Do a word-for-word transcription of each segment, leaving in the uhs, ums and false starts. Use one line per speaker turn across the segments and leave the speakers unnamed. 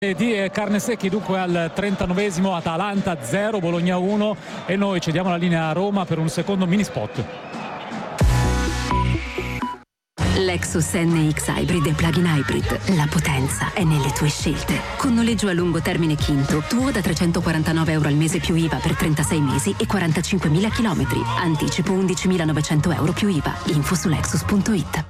Di Carnesecchi, dunque al trentanovesimo, Atalanta zero, Bologna uno, e noi cediamo la linea a Roma per un secondo mini spot.
Lexus N X Hybrid e Plug-in Hybrid. La potenza è nelle tue scelte. Con noleggio a lungo termine Quinto, tuo da trecentoquarantanove euro al mese più I V A per trentasei mesi e quarantacinquemila chilometri. Anticipo undicimilanovecento euro più I V A. Info su lexus punto it.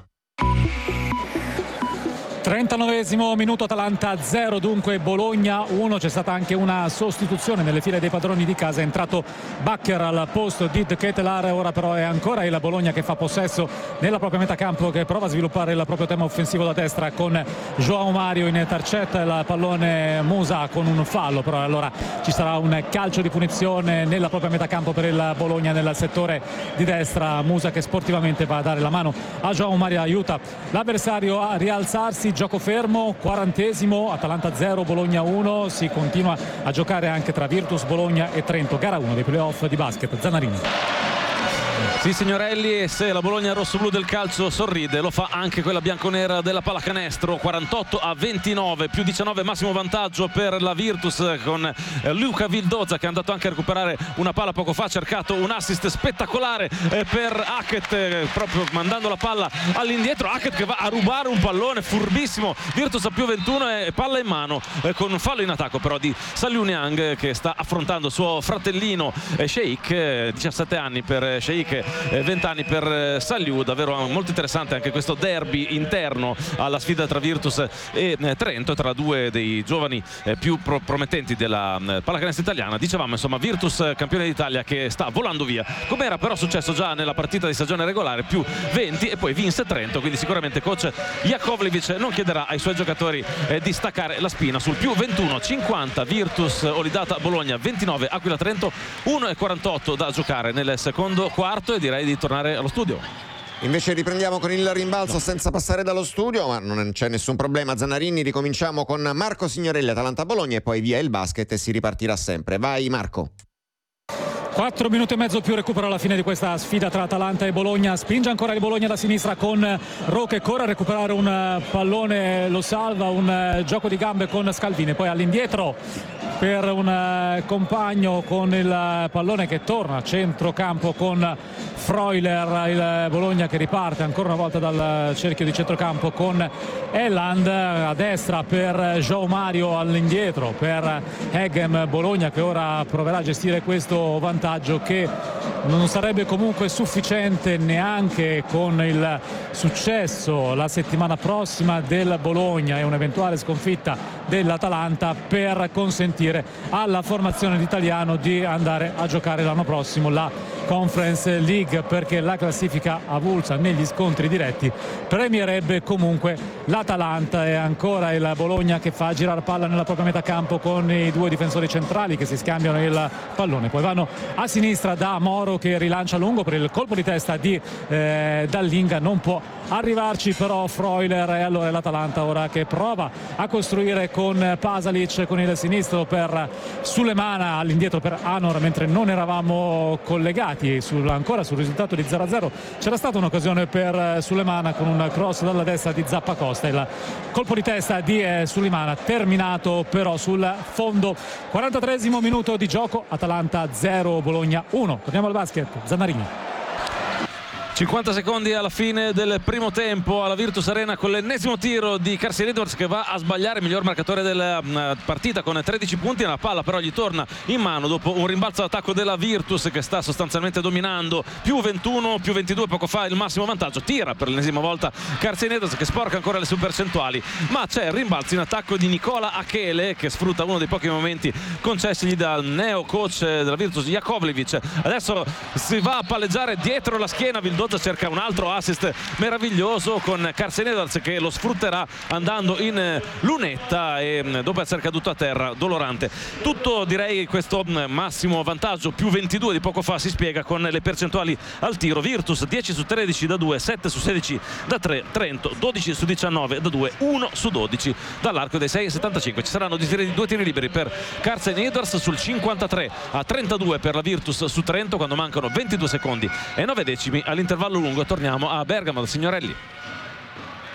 trentanovesimo minuto, Atalanta zero, dunque Bologna uno. C'è stata anche una sostituzione nelle file dei padroni di casa, è entrato Bakker al posto di De Ketelaere. Ora però è ancora il Bologna che fa possesso nella propria metà campo, che prova a sviluppare il proprio tema offensivo da destra con João Mario in tarcetta, il pallone Musa con un fallo, però allora ci sarà un calcio di punizione nella propria metà campo per il Bologna nel settore di destra. Musa che sportivamente va a dare la mano a João Mario, aiuta l'avversario a rialzarsi. Gioco fermo, quarantesimo, Atalanta zero, Bologna uno. Si continua a giocare anche tra Virtus Bologna e Trento, gara uno dei playoff di basket. Zanarini.
Sì signorelli, e se la Bologna rossoblu del calcio sorride, lo fa anche quella bianconera della pallacanestro. Quarantotto a ventinove, più diciannove massimo vantaggio per la Virtus, con Luca Vildoza che è andato anche a recuperare una palla poco fa, ha cercato un assist spettacolare per Hackett, proprio mandando la palla all'indietro. Hackett che va a rubare un pallone furbissimo. Virtus a più ventuno e palla in mano, con un fallo in attacco però di Saliu Niang, che sta affrontando suo fratellino Sheikh. Diciassette anni per Sheikh, venti anni per Saliu. Davvero molto interessante anche questo derby interno alla sfida tra Virtus e Trento, tra due dei giovani più pro promettenti della pallacanestro italiana. Dicevamo insomma Virtus campione d'Italia che sta volando via, come era però successo già nella partita di stagione regolare, più venti, e poi vinse Trento, quindi sicuramente coach Jakovlevic non chiederà ai suoi giocatori di staccare la spina sul più ventuno. Cinquanta Virtus Olidata Bologna, ventinove Aquila Trento, uno e quarantotto da giocare nel secondo quarto, e direi di tornare allo studio.
Invece riprendiamo con il rimbalzo senza passare dallo studio, ma non c'è nessun problema. Zanarini, ricominciamo con Marco Signorelli, Atalanta Bologna, e poi via il basket e si ripartirà sempre. Vai Marco.
quattro minuti e mezzo più recupero alla fine di questa sfida tra Atalanta e Bologna. Spinge ancora il Bologna da sinistra con Ro che corre a recuperare un pallone, lo salva, un gioco di gambe con Scalvini, poi all'indietro per un compagno con il pallone che torna a centrocampo con Freuler. Il Bologna che riparte ancora una volta dal cerchio di centrocampo con Elland, a destra per João Mario, all'indietro per Hegem. Bologna che ora proverà a gestire questo vantaggio, che non sarebbe comunque sufficiente neanche con il successo la settimana prossima del Bologna e un'eventuale sconfitta dell'Atalanta per consentire alla formazione d'Italiano di andare a giocare l'anno prossimo la Conference League, perché la classifica avulsa negli scontri diretti premierebbe comunque l'Atalanta. E ancora il Bologna che fa girare palla nella propria metà campo con i due difensori centrali che si scambiano il pallone, poi vanno a sinistra da Moro che rilancia lungo per il colpo di testa di eh, Dallinga, non può arrivarci però Freuler, e allora l'Atalanta ora che prova a costruire con Pasalic con il sinistro per Sulemana, all'indietro per Anor, mentre non eravamo collegati sul, ancora sul risultato di zero a zero. C'era stata un'occasione per Sulemana con un cross dalla destra di Zappacosta, il colpo di testa di eh, Sulemana terminato però sul fondo. quarantatreesimo minuto di gioco, Atalanta zero, Bologna uno. Torniamo al basket, Zanarini.
cinquanta secondi alla fine del primo tempo alla Virtus Arena, con l'ennesimo tiro di Carson Edwards che va a sbagliare, miglior marcatore della partita con tredici punti. La palla però gli torna in mano dopo un rimbalzo d'attacco della Virtus che sta sostanzialmente dominando, più ventuno, più ventidue poco fa il massimo vantaggio. Tira per l'ennesima volta Carson Edwards che sporca ancora le sue percentuali, ma c'è il rimbalzo in attacco di Nicola Achele che sfrutta uno dei pochi momenti concessigli dal neo coach della Virtus Jakovlevic. Adesso si va a palleggiare dietro la schiena Vildoza, cerca un altro assist meraviglioso con Carson Edwards che lo sfrutterà andando in lunetta e dopo essere caduto a terra dolorante. Tutto, direi, questo massimo vantaggio più ventidue di poco fa si spiega con le percentuali al tiro. Virtus dieci su tredici da due, sette su sedici da tre, Trento dodici su diciannove da due, uno su dodici dall'arco dei sei virgola settantacinque. Ci saranno due tiri liberi per Carson Edwards sul cinquantatré a trentadue per la Virtus su Trento quando mancano ventidue secondi e nove decimi all'intervallo lungo. Torniamo a Bergamo da Signorelli.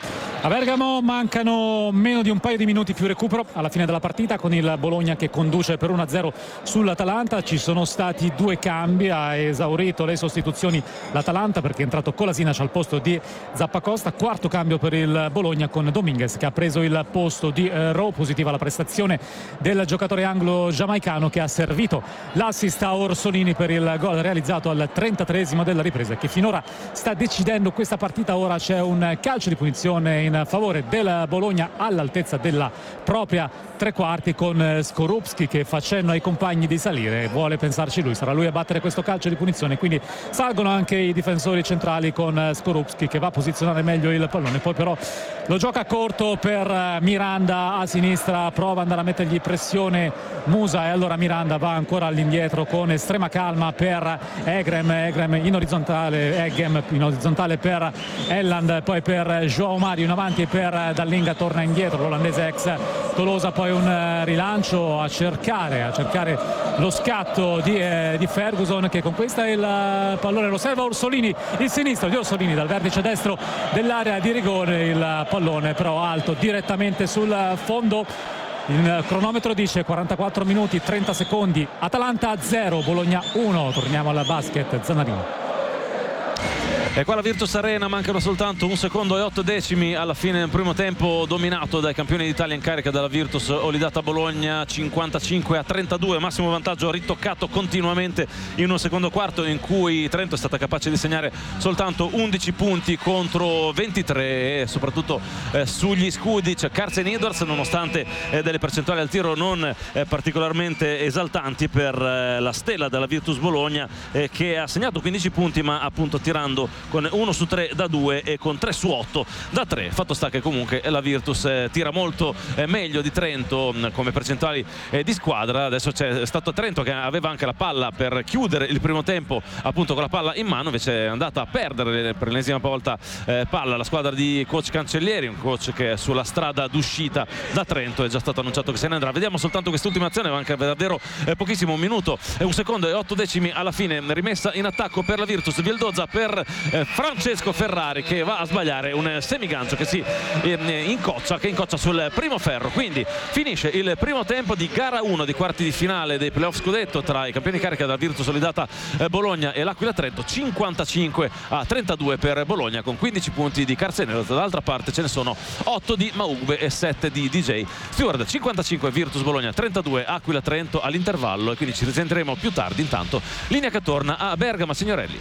A Bergamo mancano meno di un paio di minuti più recupero alla fine della partita, con il Bologna che conduce per uno a zero sull'Atalanta. Ci sono stati due cambi, ha esaurito le sostituzioni l'Atalanta perché è entrato Kolasinac al posto di Zappacosta. Quarto cambio per il Bologna con Dominguez che ha preso il posto di eh, Rowe. Positiva la prestazione del giocatore anglo-giamaicano che ha servito l'assist a Orsolini per il gol realizzato al trentatreesimo della ripresa, che finora sta decidendo questa partita. Ora c'è un calcio di punizione in favore del Bologna all'altezza della propria tre quarti, con Skorupski che fa cenno ai compagni di salire, vuole pensarci lui, sarà lui a battere questo calcio di punizione, quindi salgono anche i difensori centrali con Skorupski che va a posizionare meglio il pallone, poi però lo gioca corto per Miranda a sinistra, prova ad andare a mettergli pressione Musa e allora Miranda va ancora all'indietro con estrema calma per Egrem, Egrem in orizzontale, Eggem in orizzontale per Elland, poi per João Mario in avanti per Dallinga, torna indietro l'olandese ex Tolosa, poi un rilancio a cercare a cercare lo scatto di, eh, di Ferguson che conquista il pallone, lo serva Orsolini, il sinistro di Orsolini dal vertice destro dell'area di rigore, il pallone però alto direttamente sul fondo. Il cronometro dice quarantaquattro minuti trenta secondi, Atalanta zero Bologna uno. Torniamo al basket, Zanarini.
E qua la Virtus Arena, mancano soltanto un secondo e otto decimi alla fine del primo tempo, dominato dai campioni d'Italia in carica dalla Virtus Olidata Bologna, cinquantacinque a trentadue, massimo vantaggio ritoccato continuamente in un secondo quarto in cui Trento è stata capace di segnare soltanto undici punti contro ventitré, e soprattutto eh, sugli scudi c'è Carson Edwards, nonostante eh, delle percentuali al tiro non eh, particolarmente esaltanti per eh, la stella della Virtus Bologna, eh, che ha segnato quindici punti ma appunto tirando con uno su tre da due e con tre su otto da tre. Fatto sta che comunque la Virtus eh, tira molto eh, meglio di Trento mh, come percentuali eh, di squadra. Adesso c'è stato Trento che aveva anche la palla per chiudere il primo tempo appunto con la palla in mano, invece è andata a perdere per l'ennesima volta eh, palla la squadra di coach Cancellieri, un coach che è sulla strada d'uscita da Trento, è già stato annunciato che se ne andrà. Vediamo soltanto quest'ultima azione, manca davvero eh, pochissimo, un minuto e un secondo e otto decimi alla fine, rimessa in attacco per la Virtus, Vialdozza per eh, Francesco Ferrari che va a sbagliare un semigancio che si eh, incoccia che incoccia sul primo ferro. Quindi finisce il primo tempo di gara uno di quarti di finale dei playoff scudetto tra i campioni di carica della Virtus Olidata eh, Bologna e l'Aquila Trento, cinquantacinque a trentadue per Bologna con quindici punti di Carsenero, dall'altra parte ce ne sono otto di Maugbe e sette di D J Stewart. Cinquantacinque Virtus Bologna, trentadue Aquila Trento all'intervallo, e quindi ci risentiremo più tardi. Intanto linea che torna a Bergamo, Signorelli.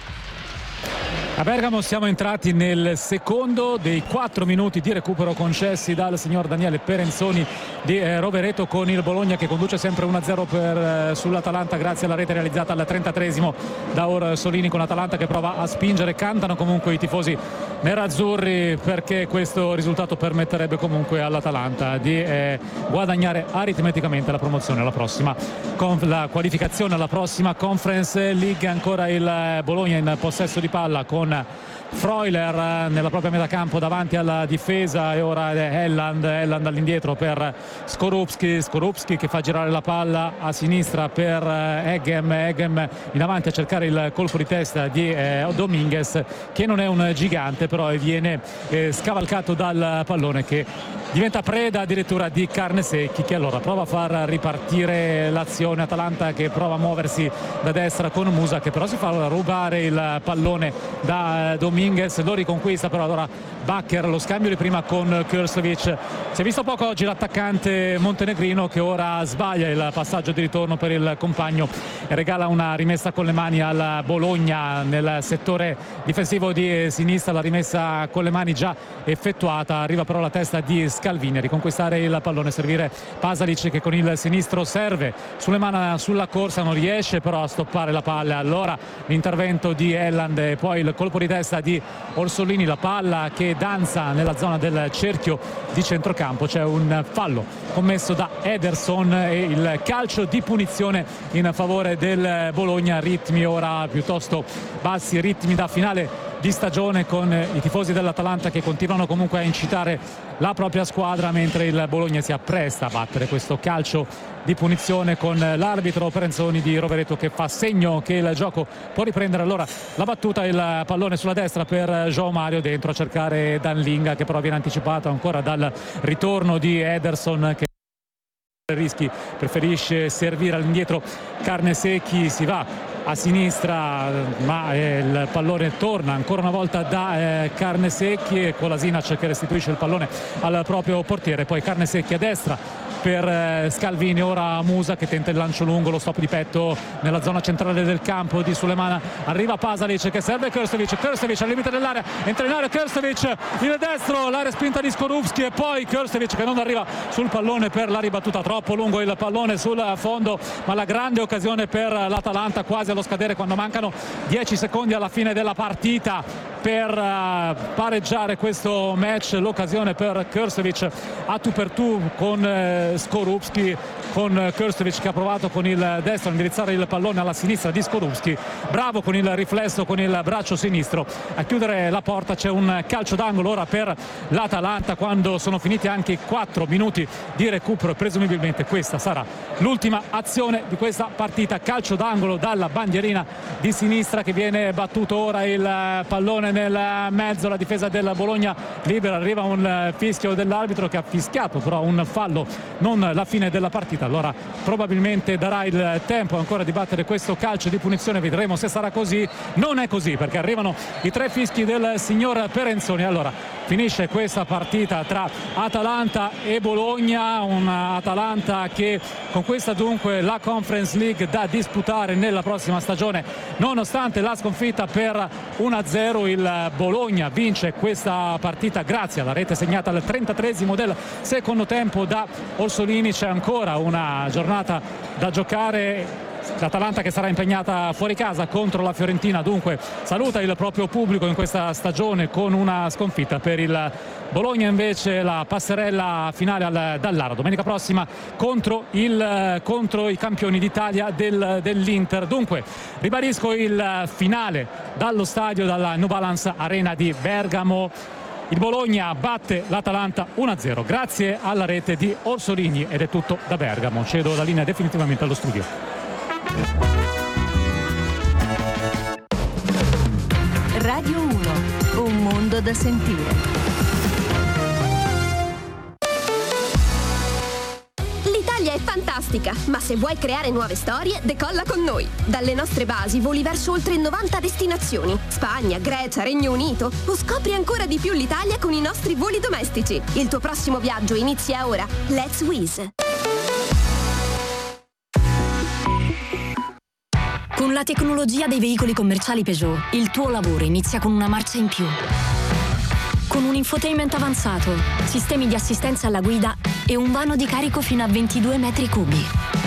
A Bergamo siamo entrati nel secondo dei quattro minuti di recupero concessi dal signor Daniele Perenzoni di eh, Rovereto, con il Bologna che conduce sempre uno a zero per, eh, sull'Atalanta grazie alla rete realizzata al trentatreesimo da Orsolini, con l'Atalanta che prova a spingere. Cantano comunque i tifosi nerazzurri perché questo risultato permetterebbe comunque all'Atalanta di eh, guadagnare aritmeticamente la promozione alla prossima, con la qualificazione alla prossima Conference League. Ancora il Bologna in possesso di palla con Freuler nella propria metà campo davanti alla difesa, e ora Elland, Elland all'indietro per Skorupski, Skorupski che fa girare la palla a sinistra per Eggem, Eggem in avanti a cercare il colpo di testa di eh, Dominguez, che non è un gigante però viene eh, scavalcato dal pallone che diventa preda addirittura di Carnesecchi, che allora prova a far ripartire l'azione. Atalanta che prova a muoversi da destra con Musa, che però si fa rubare il pallone da Dominguez, lo riconquista però allora Bakker, lo scambio di prima con Krstovic. Si è visto poco oggi l'attaccante montenegrino che ora sbaglia il passaggio di ritorno per il compagno e regala una rimessa con le mani al Bologna nel settore difensivo di sinistra. La rimessa con le mani già effettuata, arriva però la testa di Scalvini a riconquistare il pallone, servire Pasalic che con il sinistro serve sulle mani sulla corsa, non riesce però a stoppare la palla. Allora l'intervento di Elland e poi il colpo di testa di Orsolini, la palla che danza nella zona del cerchio di centrocampo. C'è un fallo commesso da Ederson e il calcio di punizione in favore del Bologna. Ritmi ora piuttosto bassi, ritmi da finale di stagione, con i tifosi dell'Atalanta che continuano comunque a incitare la propria squadra, mentre il Bologna si appresta a battere questo calcio di punizione con l'arbitro Perenzoni di Rovereto che fa segno che il gioco può riprendere. Allora la battuta, il pallone sulla destra per João Mario, dentro a cercare Danlinga, che però viene anticipato ancora dal ritorno di Ederson, che rischi preferisce servire all'indietro Carnesecchi. Si va a sinistra, ma eh, il pallone torna ancora una volta da eh, Carnesecchi, e Kolasinac che restituisce il pallone al proprio portiere. Poi Carnesecchi a destra per eh, Scalvini, ora Musa che tenta il lancio lungo, lo stop di petto nella zona centrale del campo di Sulemana, arriva Pasalic che serve Krstovic, Krstovic al limite dell'area, entra in area Krstovic, il destro, la respinta di Skorupski, e poi Krstovic che non arriva sul pallone per la ribattuta, troppo lungo il pallone sul fondo, ma la grande occasione per l'Atalanta quasi allo scadere quando mancano dieci secondi alla fine della partita per uh, pareggiare questo match, l'occasione per Krstovic a tu per tu con uh, Skorupski, con Krstovic che ha provato con il destro a indirizzare il pallone alla sinistra di Skorupski, bravo con il riflesso con il braccio sinistro a chiudere la porta. C'è un calcio d'angolo ora per l'Atalanta quando sono finiti anche i quattro minuti di recupero, presumibilmente questa sarà l'ultima azione di questa partita. Calcio d'angolo dalla bandierina di sinistra che viene battuto, ora il pallone nel mezzo, la difesa del Bologna libera, arriva un fischio dell'arbitro che ha fischiato però un fallo, non la fine della partita. Allora probabilmente darà il tempo ancora di battere questo calcio di punizione, vedremo se sarà così. Non è così, perché arrivano i tre fischi del signor Perenzoni. Allora finisce questa partita tra Atalanta e Bologna, un Atalanta che conquista dunque la Conference League da disputare nella prossima stagione nonostante la sconfitta per uno a zero. Il Bologna vince questa partita grazie alla rete segnata al trentatreesimo del secondo tempo da Orsolini. C'è ancora una giornata da giocare, l'Atalanta che sarà impegnata fuori casa contro la Fiorentina, dunque saluta il proprio pubblico in questa stagione con una sconfitta. Per il Bologna invece la passerella finale al Dallara domenica prossima contro, il, contro i campioni d'Italia del, dell'Inter. Dunque ribadisco il finale dallo stadio, dalla New Balance Arena di Bergamo. Il Bologna batte l'Atalanta uno a zero grazie alla rete di Orsolini, ed è tutto da Bergamo. Cedo la linea definitivamente allo studio.
Radio uno, un mondo da sentire.
L'Italia è fantastica, ma se vuoi creare nuove storie, decolla con noi. Dalle nostre basi voli verso oltre novanta destinazioni: Spagna, Grecia, Regno Unito, o scopri ancora di più l'Italia con i nostri voli domestici. Il tuo prossimo viaggio inizia ora. Let's Wizz.
Con la tecnologia dei veicoli commerciali Peugeot, il tuo lavoro inizia con una marcia in più. Con un infotainment avanzato, sistemi di assistenza alla guida e un vano di carico fino a ventidue metri cubi.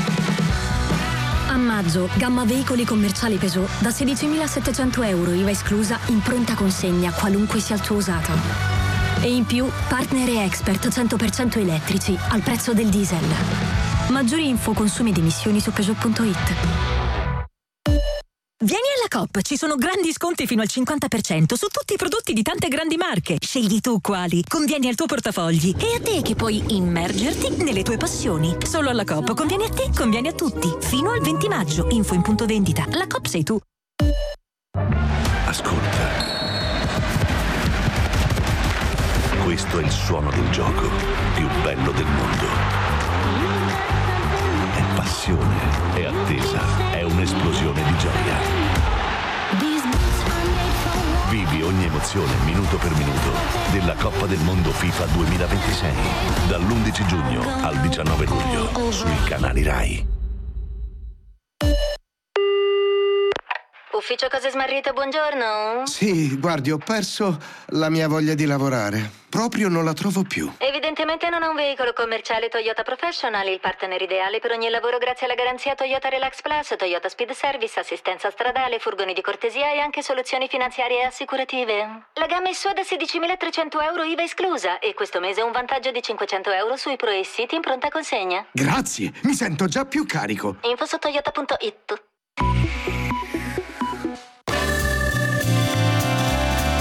A maggio, gamma veicoli commerciali Peugeot da sedicimilasettecento euro I V A esclusa in pronta consegna, qualunque sia il tuo usato. E in più, partner e expert cento per cento elettrici al prezzo del diesel. Maggiori info, consumi ed emissioni su Peugeot punto it.
Vieni alla Coop, ci sono grandi sconti fino al cinquanta per cento su tutti i prodotti di tante grandi marche. Scegli tu quali, convieni al tuo portafogli. E a te che puoi immergerti nelle tue passioni. Solo alla Coop conviene a te, conviene a tutti. Fino al venti maggio, info in punto vendita. La Coop sei tu.
Ascolta. Questo è il suono del gioco più bello del mondo. È passione, è attesa, è un'esplosione di gioia. Vivi ogni emozione minuto per minuto della Coppa del Mondo FIFA duemilaventisei dall'undici giugno al diciannove luglio sui canali Rai.
Ufficio Cose Smarrite, buongiorno.
Sì, guardi, ho perso la mia voglia di lavorare. Proprio non la trovo più.
Evidentemente non ha un veicolo commerciale Toyota Professional, il partner ideale per ogni lavoro grazie alla garanzia Toyota Relax Plus, Toyota Speed Service, assistenza stradale, furgoni di cortesia e anche soluzioni finanziarie e assicurative. La gamma è sua da sedicimilatrecento euro I V A esclusa e questo mese un vantaggio di cinquecento euro sui Pro e City in pronta consegna.
Grazie, mi sento già più carico.
Info su toyota punto it.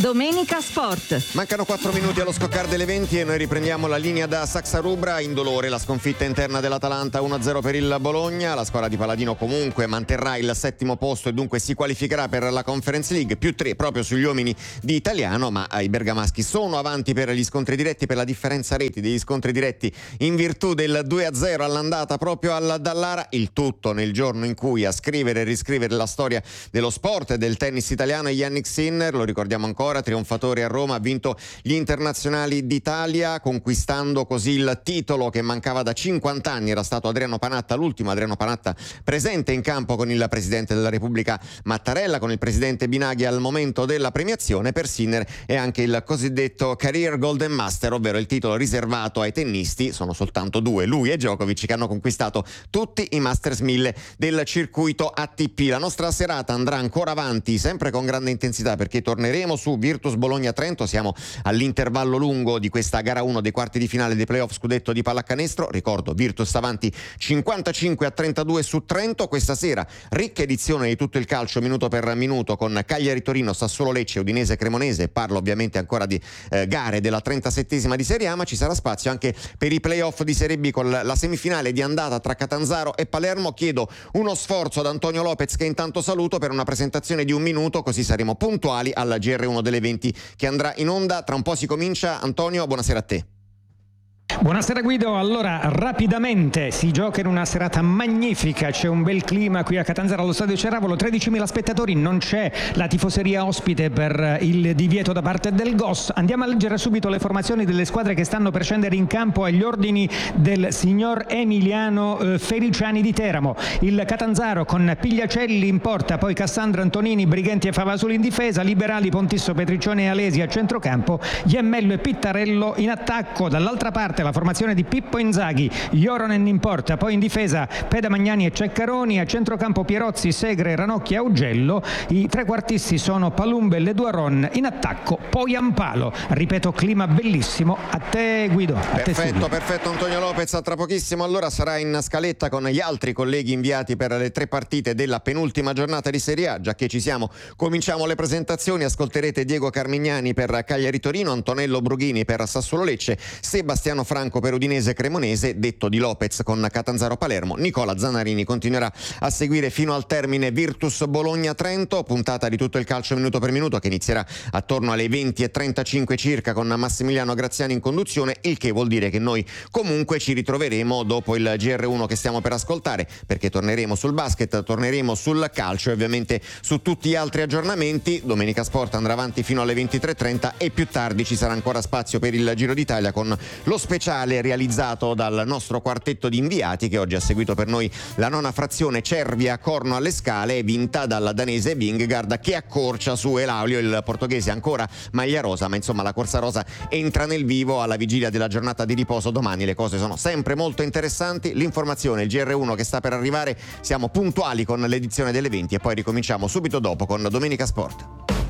Domenica Sport.
Mancano quattro minuti allo scoccare delle venti e noi riprendiamo la linea da Saxa Rubra. Indolore la sconfitta interna dell'Atalanta, uno a zero per il Bologna. La squadra di Paladino comunque manterrà il settimo posto e dunque si qualificherà per la Conference League, più tre proprio sugli uomini di Italiano, ma i bergamaschi sono avanti per gli scontri diretti, per la differenza reti degli scontri diretti in virtù del due a zero all'andata proprio al Dallara. Il tutto nel giorno in cui a scrivere e riscrivere la storia dello sport e del tennis italiano è Jannik Sinner, lo ricordiamo ancora, trionfatore a Roma, ha vinto gli internazionali d'Italia conquistando così il titolo che mancava da cinquanta anni. Era stato Adriano Panatta, l'ultimo Adriano Panatta presente in campo con il presidente della Repubblica Mattarella, con il presidente Binaghi al momento della premiazione. Per Sinner è anche il cosiddetto Career Golden Master, ovvero il titolo riservato ai tennisti, sono soltanto due, lui e Djokovic, che hanno conquistato tutti i Masters mille del circuito A T P. La nostra serata andrà ancora avanti, sempre con grande intensità, perché torneremo su Virtus Bologna-Trento. Siamo all'intervallo lungo di questa gara uno dei quarti di finale dei playoff scudetto di pallacanestro. Ricordo, Virtus avanti cinquantacinque a trentadue su Trento. Questa sera ricca edizione di tutto il calcio minuto per minuto, con Cagliari-Torino, Sassuolo-Lecce, Udinese-Cremonese. Parlo ovviamente ancora di eh, gare della trentasettesima di Serie A, ma ci sarà spazio anche per i playoff di Serie B con la semifinale di andata tra Catanzaro e Palermo. Chiedo uno sforzo ad Antonio Lopez, che intanto saluto, per una presentazione di un minuto, così saremo puntuali alla G R uno delle venti che andrà in onda. Tra un po' si comincia. Antonio, buonasera a te.
Buonasera Guido, allora rapidamente si gioca in una serata magnifica, c'è un bel clima qui a Catanzaro allo stadio Ceravolo, tredicimila spettatori, non c'è la tifoseria ospite per il divieto da parte del G O S. Andiamo a leggere subito le formazioni delle squadre che stanno per scendere in campo agli ordini del signor Emiliano eh, Feliciani di Teramo. Il Catanzaro con Pigliacelli in porta, poi Cassandra, Antonini, Brighenti e Favasoli in difesa, Liberali, Pontisso, Petriccione e Alesi a centrocampo, Iemmello e Pittarello in attacco. Dall'altra parte la formazione di Pippo Inzaghi, Joronen in porta, poi in difesa Peda Magnani e Ceccaroni, a centrocampo Pierozzi, Segre, Ranocchi e Augello. I trequartisti sono Palumbe e Leduaron, in attacco poi Ampalo. Ripeto, clima bellissimo. A te Guido. A
perfetto,
te
perfetto Antonio Lopez. Tra pochissimo allora sarà in scaletta con gli altri colleghi inviati per le tre partite della penultima giornata di Serie A. Già che ci siamo, cominciamo le presentazioni. Ascolterete Diego Carmignani per Cagliari Torino, Antonello Brughini per Sassuolo Lecce, Sebastiano Franco per Udinese Cremonese, detto di Lopez con Catanzaro Palermo. Nicola Zanarini continuerà a seguire fino al termine Virtus Bologna Trento, puntata di tutto il calcio minuto per minuto che inizierà attorno alle venti e trentacinque circa con Massimiliano Graziani in conduzione, il che vuol dire che noi comunque ci ritroveremo dopo il G R uno che stiamo per ascoltare, perché torneremo sul basket, torneremo sul calcio e ovviamente su tutti gli altri aggiornamenti. Domenica Sport andrà avanti fino alle ventitré e trenta e più tardi ci sarà ancora spazio per il Giro d'Italia con lo speciale realizzato dal nostro quartetto di inviati, che oggi ha seguito per noi la nona frazione Cervia Corno alle Scale, vinta dal danese Vingegaard, che accorcia su Eulaulio, il portoghese ancora maglia rosa, ma insomma la corsa rosa entra nel vivo alla vigilia della giornata di riposo domani. Le cose sono sempre molto interessanti, l'informazione, il G R uno che sta per arrivare, siamo puntuali con l'edizione delle venti e poi ricominciamo subito dopo con Domenica Sport.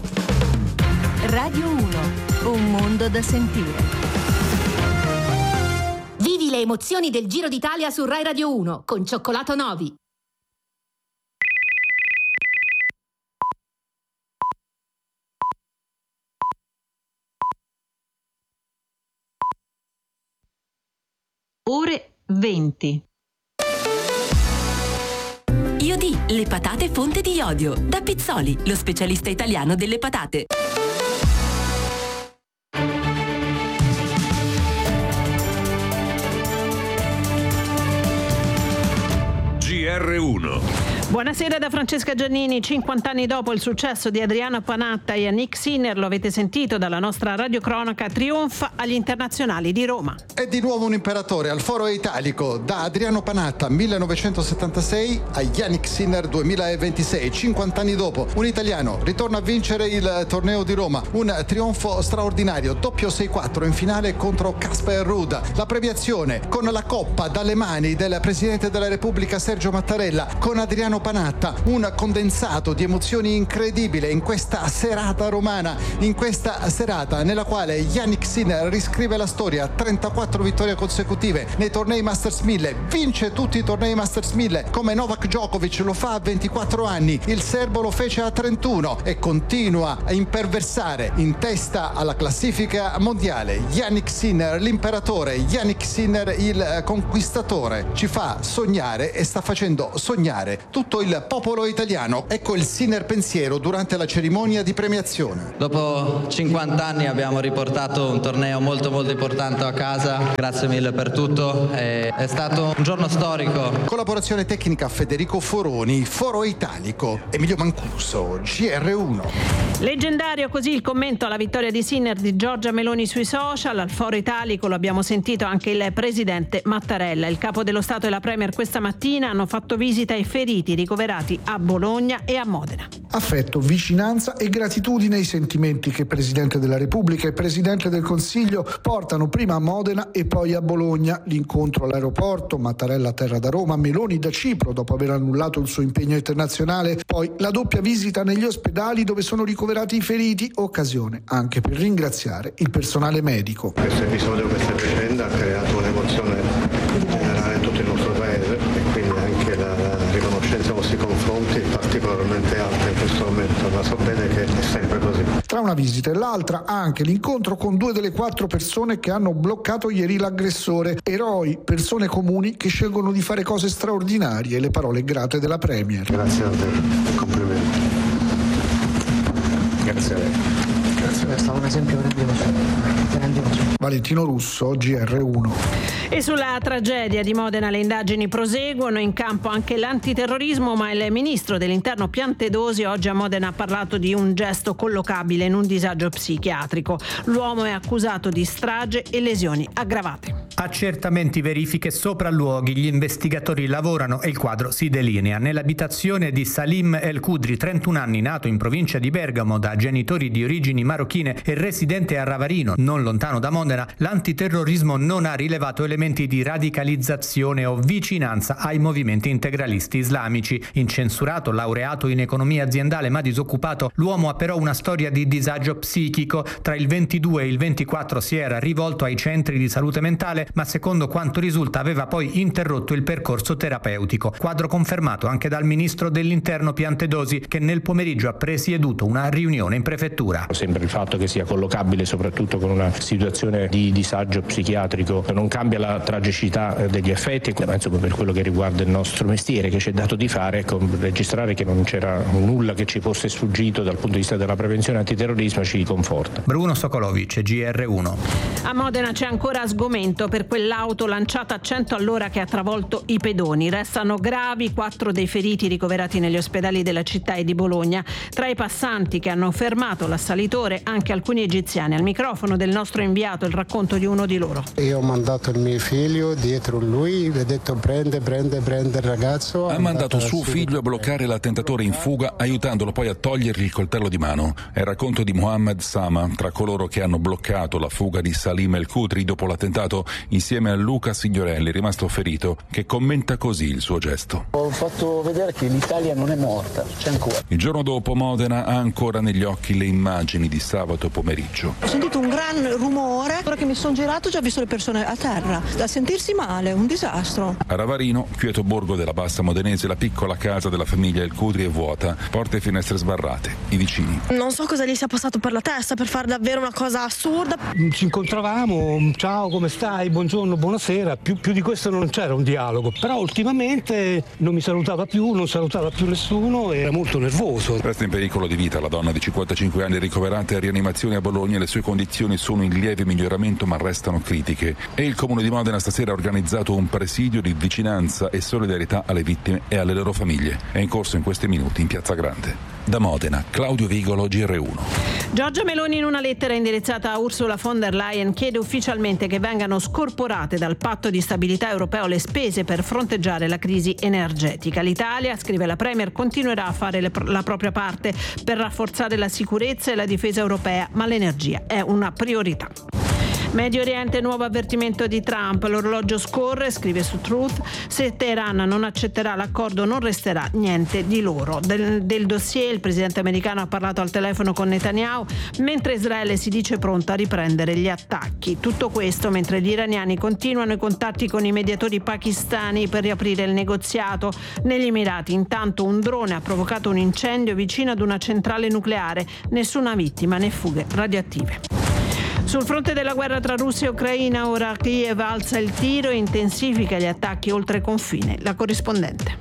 Radio uno, un mondo da sentire.
Vivi le emozioni del Giro d'Italia su Rai Radio uno con Cioccolato Novi.
Ore venti.
Iodi, le patate fonte di iodio. Da Pizzoli, lo specialista italiano delle patate.
G R uno.
Buonasera da Francesca Giannini. cinquanta anni dopo il successo di Adriano Panatta e Jannik Sinner, lo avete sentito dalla nostra radiocronaca, trionfa agli internazionali di Roma.
È di nuovo un imperatore al Foro Italico, da Adriano Panatta millenovecentosettantasei a Jannik Sinner duemilaventisei. cinquanta anni dopo un italiano ritorna a vincere il torneo di Roma, un trionfo straordinario, doppio sei quattro in finale contro Casper Ruud. La premiazione con la coppa dalle mani del presidente della Repubblica Sergio Mattarella, con Adriano Panatta, un condensato di emozioni incredibile in questa serata romana, in questa serata nella quale Jannik Sinner riscrive la storia, trentaquattro vittorie consecutive nei tornei Masters mille, vince tutti i tornei Masters mille come Novak Djokovic lo fa a ventiquattro anni, il serbo lo fece a trentuno e continua a imperversare in testa alla classifica mondiale. Jannik Sinner, l'imperatore, Jannik Sinner, il conquistatore, ci fa sognare e sta facendo sognare tutto il popolo italiano. Ecco il Sinner pensiero durante la cerimonia di premiazione.
Dopo cinquanta anni abbiamo riportato un torneo molto molto importante a casa, grazie mille per tutto, è, è stato un giorno storico.
Collaborazione tecnica Federico Foroni, Foro Italico, Emilio Mancuso, G R uno.
Leggendario così il commento alla vittoria di Sinner di Giorgia Meloni sui social. Al Foro Italico lo abbiamo sentito anche il presidente Mattarella. Il capo dello Stato e la Premier questa mattina hanno fatto visita ai feriti ricoverati a Bologna e a Modena.
Affetto, vicinanza e gratitudine, i sentimenti che il Presidente della Repubblica e il Presidente del Consiglio portano prima a Modena e poi a Bologna. L'incontro all'aeroporto, Mattarella a terra da Roma, Meloni da Cipro dopo aver annullato il suo impegno internazionale, poi la doppia visita negli ospedali dove sono ricoverati i feriti, occasione anche per ringraziare il personale medico.
Questo episodio, questa vicenda ha creato un'emozione generale in tutto il nostro paese e quindi anche la, la riconoscenza nei vostri confronti è particolarmente alta in questo momento, ma so bene che è sempre così.
Tra una visita e l'altra anche l'incontro con due delle quattro persone che hanno bloccato ieri l'aggressore, eroi, persone comuni che scelgono di fare cose straordinarie, le parole grate della Premier.
Grazie a te, complimenti.
Grazie a lei. Grazie a lei, è stato un esempio grandioso. grandioso.
Valentino Russo, G R uno.
E sulla tragedia di Modena le indagini proseguono, in campo anche l'antiterrorismo, ma il ministro dell'Interno Piantedosi oggi a Modena ha parlato di un gesto collocabile in un disagio psichiatrico. L'uomo è accusato di strage e lesioni aggravate.
Accertamenti, verifiche, sopralluoghi, gli investigatori lavorano e il quadro si delinea. Nell'abitazione di Salim El Kudri, trentuno anni, nato in provincia di Bergamo da genitori di origini marocchine e residente a Ravarino, non lontano da Modena, l'antiterrorismo non ha rilevato elementi di radicalizzazione o vicinanza ai movimenti integralisti islamici. Incensurato, laureato in economia aziendale ma disoccupato, l'uomo ha però una storia di disagio psichico. Tra il ventidue e il ventiquattro si era rivolto ai centri di salute mentale, ma secondo quanto risulta aveva poi interrotto il percorso terapeutico. Quadro confermato anche dal ministro dell'Interno Piantedosi, che nel pomeriggio ha presieduto una riunione in prefettura.
Sembra il fatto che sia collocabile soprattutto con una situazione di disagio psichiatrico non cambia la tragicità degli effetti, ma insomma per quello che riguarda il nostro mestiere che ci è dato di fare, ecco, registrare che non c'era nulla che ci fosse sfuggito dal punto di vista della prevenzione antiterrorismo ci conforta.
Bruno Sokolovic, G R uno.
A Modena c'è ancora sgomento per quell'auto lanciata a cento all'ora che ha travolto i pedoni. Restano gravi quattro dei feriti ricoverati negli ospedali della città e di Bologna. Tra i passanti che hanno fermato l'assalitore anche alcuni egiziani. Al microfono del nostro inviato il racconto di uno di loro.
Io ho mandato il mio figlio dietro lui, ho detto prende, prende, prende il ragazzo.
Ha mandato suo figlio a bloccare l'attentatore in fuga, aiutandolo poi a togliergli il coltello di mano. È il racconto di Mohammed Sama, tra coloro che hanno bloccato la fuga di Salim El Kudri dopo l'attentato, insieme a Luca Signorelli, rimasto ferito, che commenta così il suo gesto.
Ho fatto vedere che l'Italia non è morta, c'è ancora.
Il giorno dopo Modena ha ancora negli occhi le immagini di sabato pomeriggio.
Ho sentito un gran rumore, ora che mi sono girato ho già visto le persone a terra, da sentirsi male, un disastro.
A Ravarino, quieto borgo della Bassa Modenese, la piccola casa della famiglia El Kudri è vuota, porte e finestre sbarrate, i vicini.
Non so cosa gli sia passato per la testa per fare davvero una cosa assurda.
Ci incontravamo, ciao come stai, buongiorno, buonasera, più, più di questo non c'era un dialogo, però ultimamente non mi salutava più, non salutava più nessuno, era molto nervoso.
Resta in pericolo di vita la donna di cinquantacinque anni ricoverata in rianimazione a Bologna, le sue condizioni sono in lieve miglioramento ma restano critiche e il Comune di Modena stasera ha organizzato un presidio di vicinanza e solidarietà alle vittime e alle loro famiglie. È in corso in questi minuti in Piazza Grande. Da Modena, Claudio Vigolo, G R uno.
Giorgia Meloni in una lettera indirizzata a Ursula von der Leyen chiede ufficialmente che vengano scorporate dal patto di stabilità europeo le spese per fronteggiare la crisi energetica. L'Italia, scrive la Premier, continuerà a fare le, la propria parte per rafforzare la sicurezza e la difesa europea, ma l'energia è una priorità. Medio Oriente, nuovo avvertimento di Trump. L'orologio scorre, scrive su Truth. Se Teheran non accetterà l'accordo non resterà niente di loro. Del, del dossier il presidente americano ha parlato al telefono con Netanyahu, mentre Israele si dice pronta a riprendere gli attacchi. Tutto questo mentre gli iraniani continuano i contatti con i mediatori pakistani per riaprire il negoziato. Negli Emirati intanto un drone ha provocato un incendio vicino ad una centrale nucleare. Nessuna vittima né fughe radioattive. Sul fronte della guerra tra Russia e Ucraina, ora Kiev alza il tiro e intensifica gli attacchi oltre confine. La corrispondente.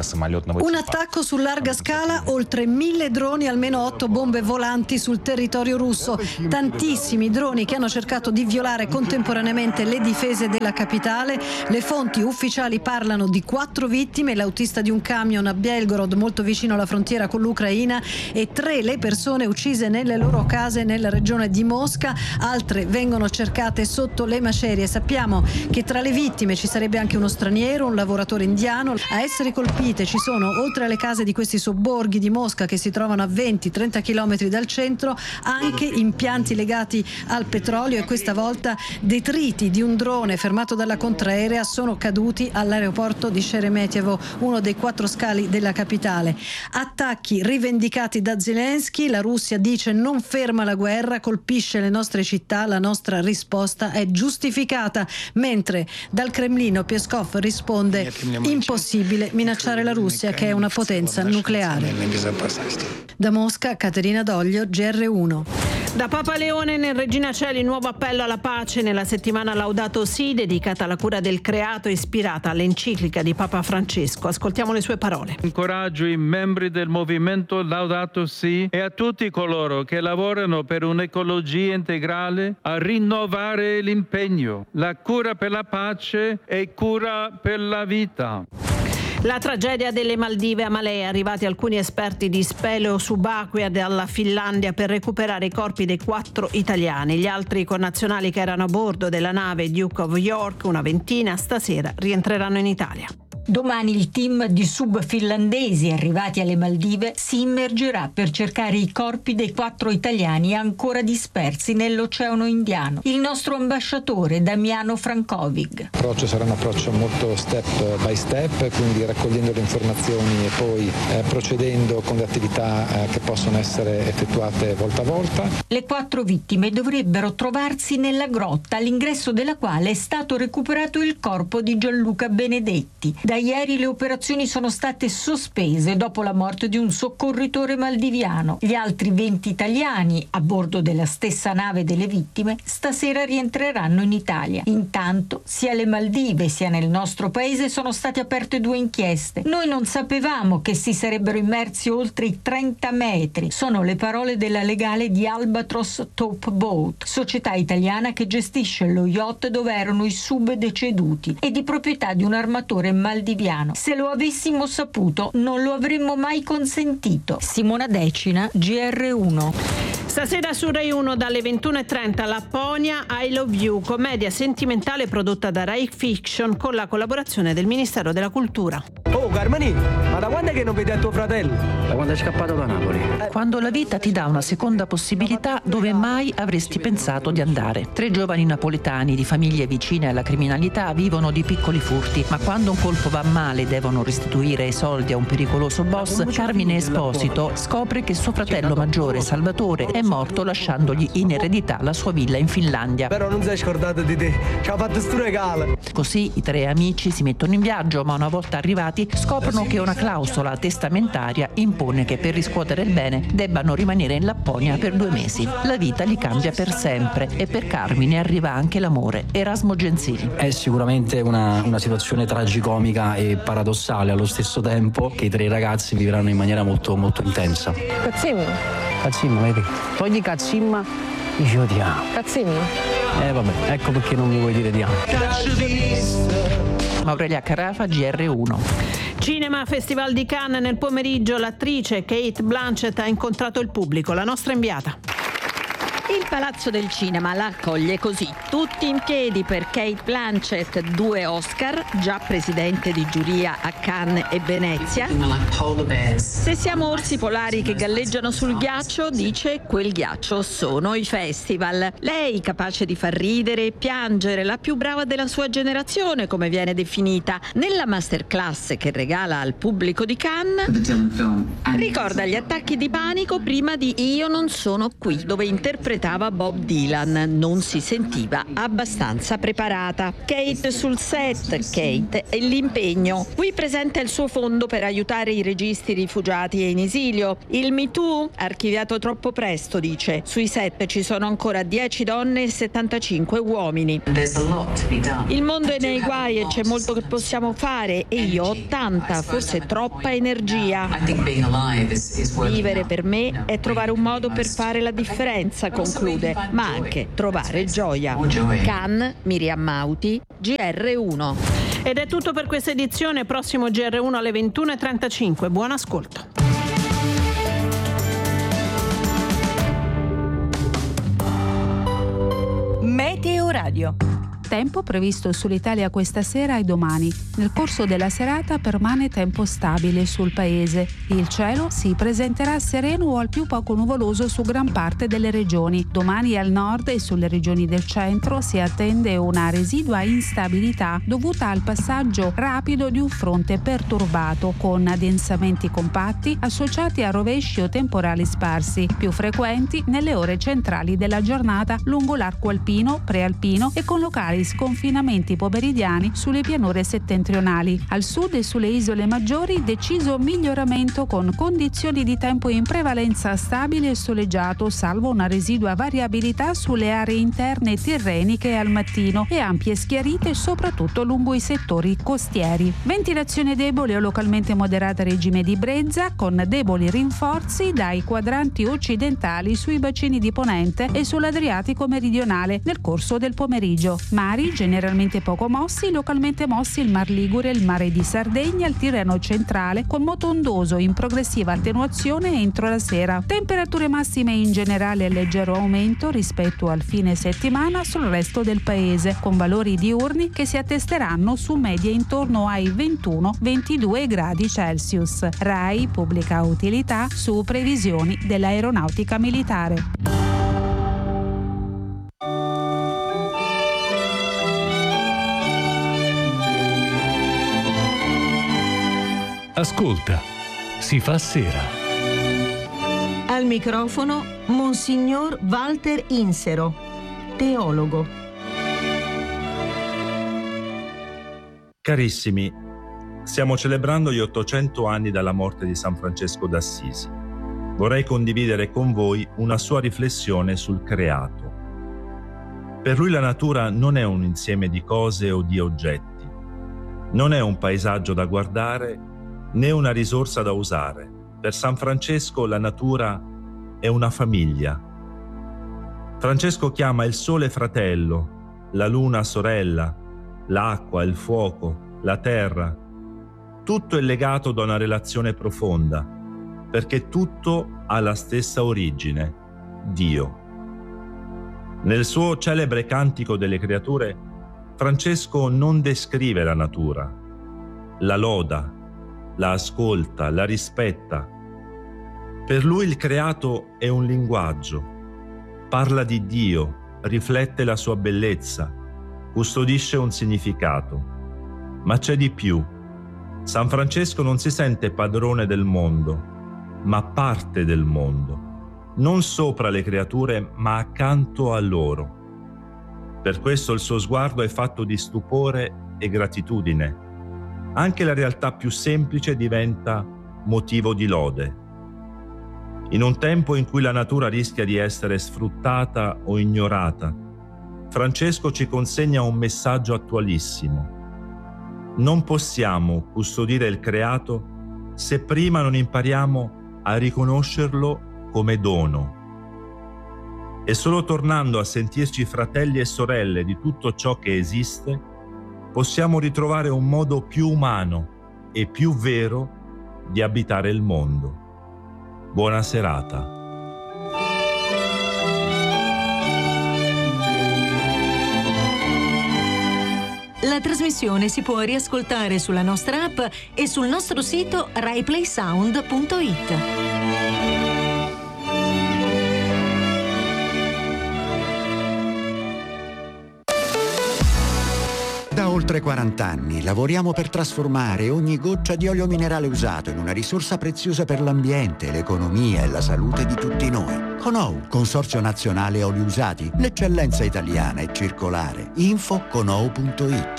Un attacco su larga scala, oltre mille droni, almeno otto bombe volanti sul territorio russo. Tantissimi droni che hanno cercato di violare contemporaneamente le difese della capitale. Le fonti ufficiali parlano di quattro vittime, l'autista di un camion a Belgorod, molto vicino alla frontiera con l'Ucraina, e tre le persone uccise nelle loro case nella regione di Mosca. Altre vengono cercate sotto le macerie. Sappiamo che tra le vittime ci sarebbe anche uno straniero, un lavoratore indiano. A essere colpite ci sono, oltre alle case di questi sobborghi di Mosca che si trovano a venti trenta chilometri dal centro, anche impianti legati al petrolio, e questa volta detriti di un drone fermato dalla contraerea sono caduti all'aeroporto di Sheremetyevo, uno dei quattro scali della capitale. Attacchi rivendicati da Zelensky. La Russia dice non ferma la guerra, colpisce le nostre città. La nostra risposta è giustificata, mentre dal Cremlino Peskov risponde: impossibile minacciare la Russia, che è una potenza nucleare. Da Mosca, Caterina Doglio, G R uno.
Da Papa Leone nel Regina Coeli, nuovo appello alla pace nella settimana Laudato Si, dedicata alla cura del creato, ispirata all'enciclica di Papa Francesco. Ascoltiamo le sue parole.
Incoraggio i membri del movimento Laudato Si e a tutti coloro che lavorano per un'ecologia integrale a rinnovare l'impegno, la cura per la pace e cura per la vita.
La tragedia delle Maldive, a Malé, arrivati alcuni esperti di speleo subacquea dalla Finlandia per recuperare i corpi dei quattro italiani. Gli altri connazionali che erano a bordo della nave Duke of York, una ventina, stasera rientreranno in Italia.
Domani il team di sub finlandesi arrivati alle Maldive si immergerà per cercare i corpi dei quattro italiani ancora dispersi nell'Oceano Indiano. Il nostro ambasciatore Damiano Frankovic.
L'approccio sarà un approccio molto step by step, quindi raccogliendo le informazioni e poi eh, procedendo con le attività eh, che possono essere effettuate volta a volta.
Le quattro vittime dovrebbero trovarsi nella grotta, all'ingresso della quale è stato recuperato il corpo di Gianluca Benedetti. Da ieri le operazioni sono state sospese dopo la morte di un soccorritore maldiviano. Gli altri venti italiani a bordo della stessa nave delle vittime stasera rientreranno in Italia. Intanto sia alle Maldive sia nel nostro paese sono state aperte due inchieste. Noi non sapevamo che si sarebbero immersi oltre i trenta metri. Sono le parole della legale di Albatros Top Boat, società italiana che gestisce lo yacht dove erano i sub deceduti e di proprietà di un armatore maldiviano. Se lo avessimo saputo non lo avremmo mai consentito. Simona Decina, G R uno.
Stasera su Rai uno dalle ventuno e trenta Lapponia, I Love You, commedia sentimentale prodotta da Rai Fiction con la collaborazione del Ministero della Cultura.
Oh Carmani, ma da quando è che non vedi a tuo fratello?
Da quando è scappato da Napoli.
Quando la vita ti dà una seconda possibilità dove mai avresti pensato di andare. Tre giovani napoletani di famiglie vicine alla criminalità vivono di piccoli furti, ma quando un colpo va male e devono restituire i soldi a un pericoloso boss, Carmine Esposito scopre che suo fratello maggiore Salvatore è morto lasciandogli in eredità la sua villa in Finlandia.
Però non sei scordato di te, ci ha fatto sto regalo.
Così i tre amici si mettono in viaggio, ma una volta arrivati scoprono che una clausola testamentaria impone che per riscuotere il bene debbano rimanere in Lapponia per due mesi. La vita li cambia per sempre e per Carmine arriva anche l'amore. Erasmo Genzini.
È sicuramente una, una situazione tragicomica e paradossale allo stesso tempo, che i tre ragazzi vivranno in maniera molto molto intensa.
Cazzimmo.
Cazzimmo, vedi?
Togli cazzimma,
dici io ti amo.
Cazzimmo.
Eh vabbè, ecco perché non mi vuoi dire di amo.
Aurelia Carafa, G R uno.
Cinema Festival di Cannes, nel pomeriggio l'attrice Cate Blanchett ha incontrato il pubblico, la nostra inviata.
Il Palazzo del Cinema la accoglie così, tutti in piedi per Cate Blanchett, due Oscar, già presidente di giuria a Cannes e Venezia. Se siamo orsi polari che galleggiano sul ghiaccio, dice, quel ghiaccio sono i festival. Lei, capace di far ridere e piangere, la più brava della sua generazione, come viene definita, nella masterclass che regala al pubblico di Cannes, ricorda gli attacchi di panico prima di Io non sono qui, dove interpretava Bob Dylan. Non si sentiva abbastanza preparata. Kate sul set, Kate e l'impegno. Qui presenta il suo fondo per aiutare i registi rifugiati e in esilio. Il Me Too, archiviato troppo presto, dice. Sui set ci sono ancora dieci donne e settantacinque uomini. Il mondo è nei guai e c'è molto che possiamo fare e io ho tanta, forse troppa energia. Vivere per me è trovare un modo per fare la differenza, conclude, ma anche trovare gioia. Cannes, Miriam Mauti, G R uno.
Ed è tutto per questa edizione, prossimo G R uno alle ventuno e trentacinque. Buon ascolto.
Meteo Radio.
Tempo previsto sull'Italia questa sera e domani. Nel corso della serata permane tempo stabile sul paese. Il cielo si presenterà sereno o al più poco nuvoloso su gran parte delle regioni. Domani al nord e sulle regioni del centro si attende una residua instabilità dovuta al passaggio rapido di un fronte perturbato con addensamenti compatti associati a rovesci o temporali sparsi, più frequenti nelle ore centrali della giornata lungo l'arco alpino, prealpino e con locali sconfinamenti pomeridiani sulle pianure settentrionali. Al sud e sulle isole maggiori deciso miglioramento con condizioni di tempo in prevalenza stabile e soleggiato, salvo una residua variabilità sulle aree interne tirreniche al mattino e ampie schiarite soprattutto lungo i settori costieri. Ventilazione debole o localmente moderata regime di brezza con deboli rinforzi dai quadranti occidentali sui bacini di Ponente e sull'Adriatico meridionale nel corso del pomeriggio. Mari generalmente poco mossi, localmente mossi il Mar Ligure, il Mare di Sardegna, il Tirreno centrale con moto ondoso in progressiva attenuazione entro la sera. Temperature massime in generale a leggero aumento rispetto al fine settimana sul resto del paese, con valori diurni che si attesteranno su medie intorno ai ventuno ventidue gradi Celsius. RAI pubblica utilità su previsioni dell'aeronautica militare.
Ascolta, si fa sera.
Al microfono Monsignor Walter Insero, teologo.
Carissimi, stiamo celebrando gli ottocento anni dalla morte di San Francesco d'Assisi. Vorrei condividere con voi una sua riflessione sul creato. Per lui la natura non è un insieme di cose o di oggetti, non è un paesaggio da guardare né una risorsa da usare. Per San Francesco la natura è una famiglia. Francesco chiama il sole fratello, la luna sorella, l'acqua, il fuoco, la terra. Tutto è legato da una relazione profonda, perché tutto ha la stessa origine, Dio. Nel suo celebre Cantico delle Creature, Francesco non descrive la natura, la loda, la ascolta, la rispetta. Per lui il creato è un linguaggio, parla di Dio, riflette la sua bellezza, custodisce un significato. Ma c'è di più. San Francesco non si sente padrone del mondo, ma parte del mondo, non sopra le creature, ma accanto a loro. Per questo il suo sguardo è fatto di stupore e gratitudine. Anche la realtà più semplice diventa motivo di lode. In un tempo in cui la natura rischia di essere sfruttata o ignorata, Francesco ci consegna un messaggio attualissimo. Non possiamo custodire il creato se prima non impariamo a riconoscerlo come dono. E solo tornando a sentirci fratelli e sorelle di tutto ciò che esiste, possiamo ritrovare un modo più umano e più vero di abitare il mondo. Buona serata.
trasmissione si può riascoltare sulla nostra app e sul nostro sito rai play sound punto it.
Da oltre quaranta anni lavoriamo per trasformare ogni goccia di olio minerale usato in una risorsa preziosa per l'ambiente, l'economia e la salute di tutti noi. Conou, Consorzio Nazionale Oli Usati, l'eccellenza italiana è circolare. Info conou punto it.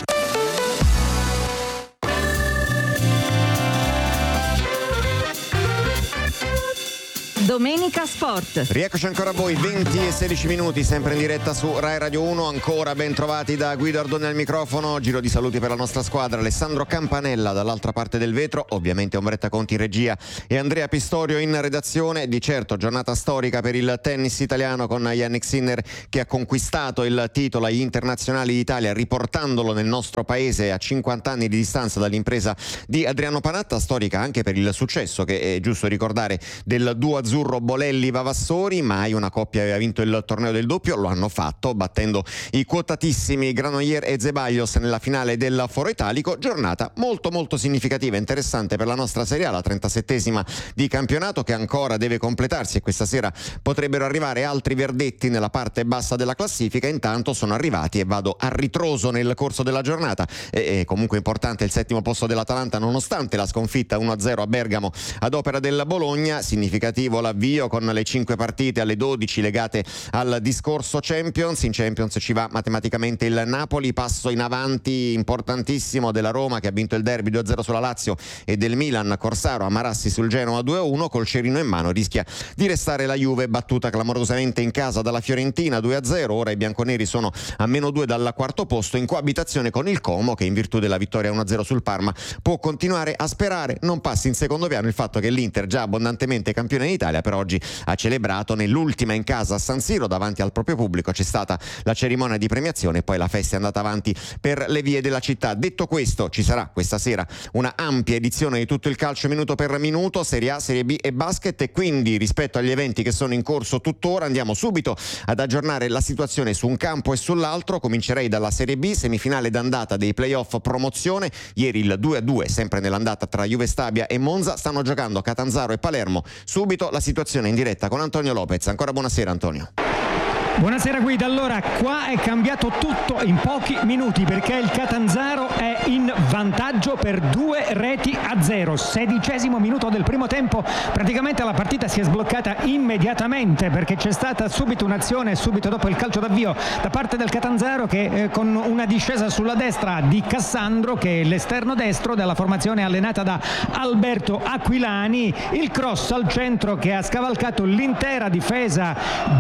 Domenica Sport.
Rieccoci ancora a voi, venti e sedici minuti, sempre in diretta su Rai Radio uno. Ancora ben trovati da Guido Ardoni al microfono. Giro di saluti per la nostra squadra: Alessandro Campanella dall'altra parte del vetro, ovviamente Ombretta Conti in regia e Andrea Pistorio in redazione. Di certo giornata storica per il tennis italiano, con Jannik Sinner che ha conquistato il titolo agli internazionali d'Italia, riportandolo nel nostro paese a cinquanta anni di distanza dall'impresa di Adriano Panatta. Storica anche per il successo, che è giusto ricordare, del duo azzurro Bolelli-Vavassori. Mai una coppia aveva vinto il torneo del doppio, lo hanno fatto battendo i quotatissimi Granoller e Zeballos nella finale del Foro Italico. Giornata molto molto significativa e interessante per la nostra Serie A, la trentasettesima di campionato, che ancora deve completarsi, e questa sera potrebbero arrivare altri verdetti nella parte bassa della classifica. Intanto sono arrivati, e vado a ritroso nel corso della giornata, e, e comunque importante il settimo posto dell'Atalanta nonostante la sconfitta uno a zero a Bergamo ad opera del Bologna. Significativo l'avvio con le cinque partite alle dodici legate al discorso Champions. In Champions ci va matematicamente il Napoli, passo in avanti importantissimo della Roma, che ha vinto il derby due a zero sulla Lazio, e del Milan, Corsaro a Marassi sul Genoa due a uno. Col cerino in mano rischia di restare la Juve, battuta clamorosamente in casa dalla Fiorentina due a zero. Ora i bianconeri sono a meno due dal quarto posto, in coabitazione con il Como, che in virtù della vittoria uno a zero sul Parma può continuare a sperare. Non passi in secondo piano il fatto che l'Inter, già abbondantemente campione d'Italia, per oggi ha celebrato nell'ultima in casa a San Siro davanti al proprio pubblico. C'è stata la cerimonia di premiazione e poi la festa è andata avanti per le vie della città. Detto questo, ci sarà questa sera una ampia edizione di tutto il calcio minuto per minuto, Serie A, Serie B e basket, e quindi rispetto agli eventi che sono in corso tuttora andiamo subito ad aggiornare la situazione su un campo e sull'altro. Comincerei dalla Serie B, semifinale d'andata dei playoff promozione. Ieri il due a due sempre nell'andata tra Juve Stabia e Monza. Stanno giocando Catanzaro e Palermo. Subito la situazione in diretta con Antonio Lopez. Ancora buonasera Antonio.
Buonasera Guida, allora qua è cambiato tutto in pochi minuti, perché il Catanzaro è in vantaggio per due reti a zero. Sedicesimo minuto del primo tempo, praticamente la partita si è sbloccata immediatamente, perché c'è stata subito un'azione subito dopo il calcio d'avvio da parte del Catanzaro, che eh, con una discesa sulla destra di Cassandro, che è l'esterno destro della formazione allenata da Alberto Aquilani, il cross al centro che ha scavalcato l'intera difesa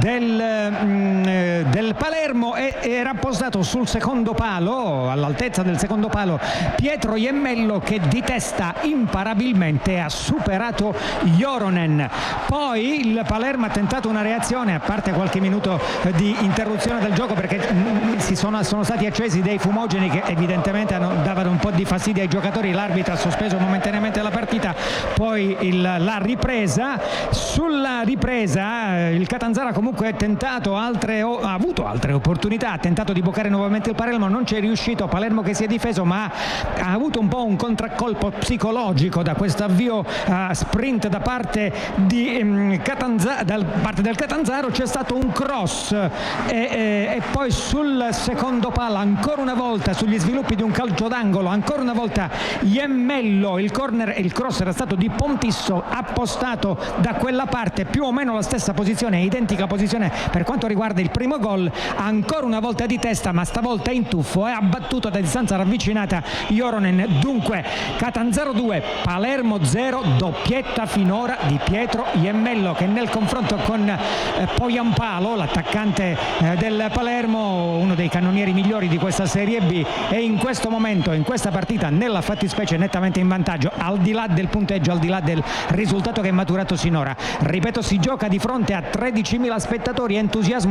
del del Palermo, e era postato sul secondo palo, all'altezza del secondo palo, Pietro Iemmello, che di testa imparabilmente ha superato Joronen. Poi il Palermo ha tentato una reazione, a parte qualche minuto di interruzione del gioco, perché si sono, sono stati accesi dei fumogeni che evidentemente hanno, davano un po' di fastidio ai giocatori. L'arbitro ha sospeso momentaneamente la partita. Poi il, la ripresa, sulla ripresa il Catanzaro ha comunque tentato altre, ha avuto altre opportunità, ha tentato di boccare nuovamente il Palermo, non ci è riuscito. Palermo che si è difeso, ma ha avuto un po' un contraccolpo psicologico da questo avvio uh, sprint da parte, di, um, Catanzaro, da parte del Catanzaro. C'è stato un cross e, e, e poi sul secondo palo ancora una volta, sugli sviluppi di un calcio d'angolo, ancora una volta Iemmello, il corner e il cross era stato di Pontisso, appostato da quella parte, più o meno la stessa posizione, identica posizione per quanto riguarda il primo gol. Ancora una volta di testa, ma stavolta in tuffo, e ha battuto da distanza ravvicinata Joronen. Dunque Catanzaro due, Palermo zero, doppietta finora di Pietro Iemmello, che nel confronto con eh, Poyampalo, l'attaccante eh, del Palermo, uno dei cannonieri migliori di questa Serie B, è in questo momento, in questa partita, nella fattispecie nettamente in vantaggio, al di là del punteggio, al di là del risultato che è maturato sinora. Ripeto, si gioca di fronte a tredicimila spettatori, entusiasmo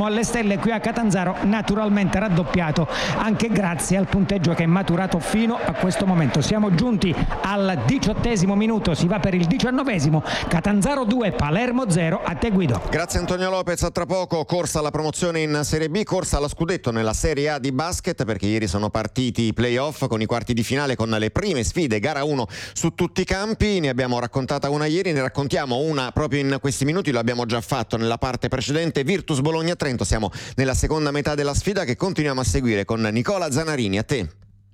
siamo alle stelle qui a Catanzaro, naturalmente raddoppiato anche grazie al punteggio che è maturato fino a questo momento. Siamo giunti al diciottesimo minuto, si va per il diciannovesimo. Catanzaro due, Palermo zero. A te Guido.
Grazie Antonio Lopez. A tra poco corsa alla promozione in Serie B, corsa allo scudetto nella Serie A di basket, perché ieri sono partiti i playoff con i quarti di finale, con le prime sfide, gara uno su tutti i campi. Ne abbiamo raccontata una ieri, ne raccontiamo una proprio in questi minuti, lo abbiamo già fatto nella parte precedente. Virtus Bologna-Trento, siamo nella seconda metà della sfida che continuiamo a seguire con Nicola Zanarini. A te.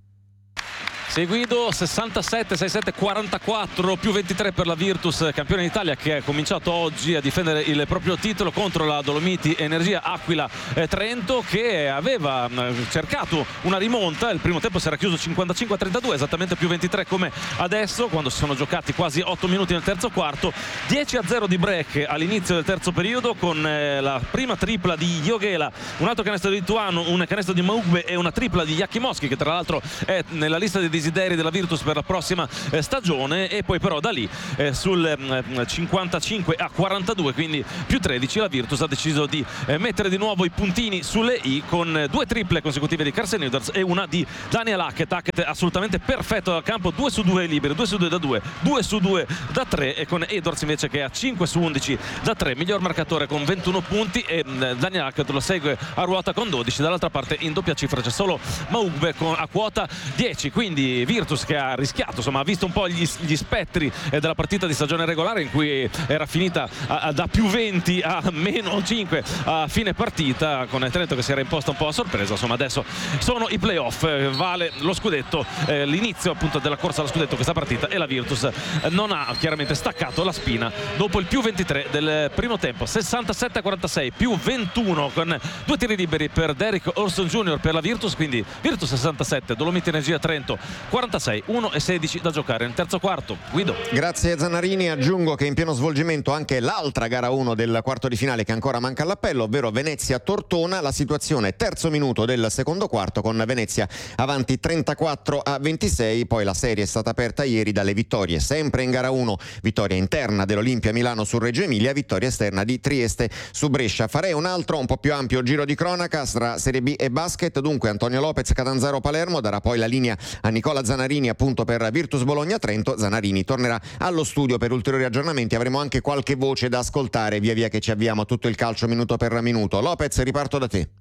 Sì Guido, sessantasette, sessantasette, quarantaquattro più ventitré per la Virtus, campione d'Italia, che ha cominciato oggi a difendere il proprio titolo contro la Dolomiti Energia Aquila eh, Trento, che aveva mh, cercato una rimonta. Il primo tempo si era chiuso cinquantacinque a trentadue, esattamente più ventitré come adesso, quando si sono giocati quasi otto minuti nel terzo quarto. dieci a zero di break all'inizio del terzo periodo, con eh, la prima tripla di Joghela, un altro canestro di Lituano, un canestro di Maugbe e una tripla di Jakimowski, che tra l'altro è nella lista dei desideri della Virtus per la prossima eh, stagione. E poi però da lì eh, sul eh, cinquantacinque a quarantadue, quindi più tredici, la Virtus ha deciso di eh, mettere di nuovo i puntini sulle i, con eh, due triple consecutive di Carsen Edwards e una di Daniel Hackett. Hackett assolutamente perfetto dal campo, due su due liberi, due su due da due, due su due da tre, e con Edwards invece che ha cinque su undici da tre, miglior marcatore con ventuno punti, e eh, Daniel Hackett lo segue a ruota con dodici. Dall'altra parte in doppia cifra c'è solo Maugbe con a quota dieci, quindi Virtus che ha rischiato, insomma ha visto un po' gli, gli spettri eh, della partita di stagione regolare, in cui era finita a, a, da più venti a meno cinque a fine partita, con il Trento che si era imposta un po' a sorpresa. Insomma adesso sono i playoff, eh, vale lo scudetto, eh, l'inizio appunto della corsa allo scudetto questa partita, e la Virtus eh, non ha chiaramente staccato la spina dopo il più ventitré del primo tempo. Sessantasette a quarantasei, più ventuno, con due tiri liberi per Derrick Olson Junior per la Virtus, quindi Virtus sessantasette, Dolomiti Energia Trento quarantasei, uno e sedici da giocare nel terzo quarto. Guido.
Grazie Zanarini. Aggiungo che in pieno svolgimento anche l'altra gara uno del quarto di finale, che ancora manca all'appello, ovvero Venezia-Tortona. La situazione è terzo minuto del secondo quarto, con Venezia avanti trentaquattro a ventisei. Poi la serie è stata aperta ieri dalle vittorie sempre in gara uno, vittoria interna dell'Olimpia Milano su Reggio Emilia, vittoria esterna di Trieste su Brescia. Farei un altro un po' più ampio giro di cronaca tra Serie B e basket. Dunque Antonio Lopez, Catanzaro Palermo, darà poi la linea a Nicola Zanarini appunto per Virtus Bologna Trento. Zanarini tornerà allo studio per ulteriori aggiornamenti. Avremo anche qualche voce da ascoltare via via che ci avviamo a tutto il calcio minuto per minuto. Lopez, riparto da te.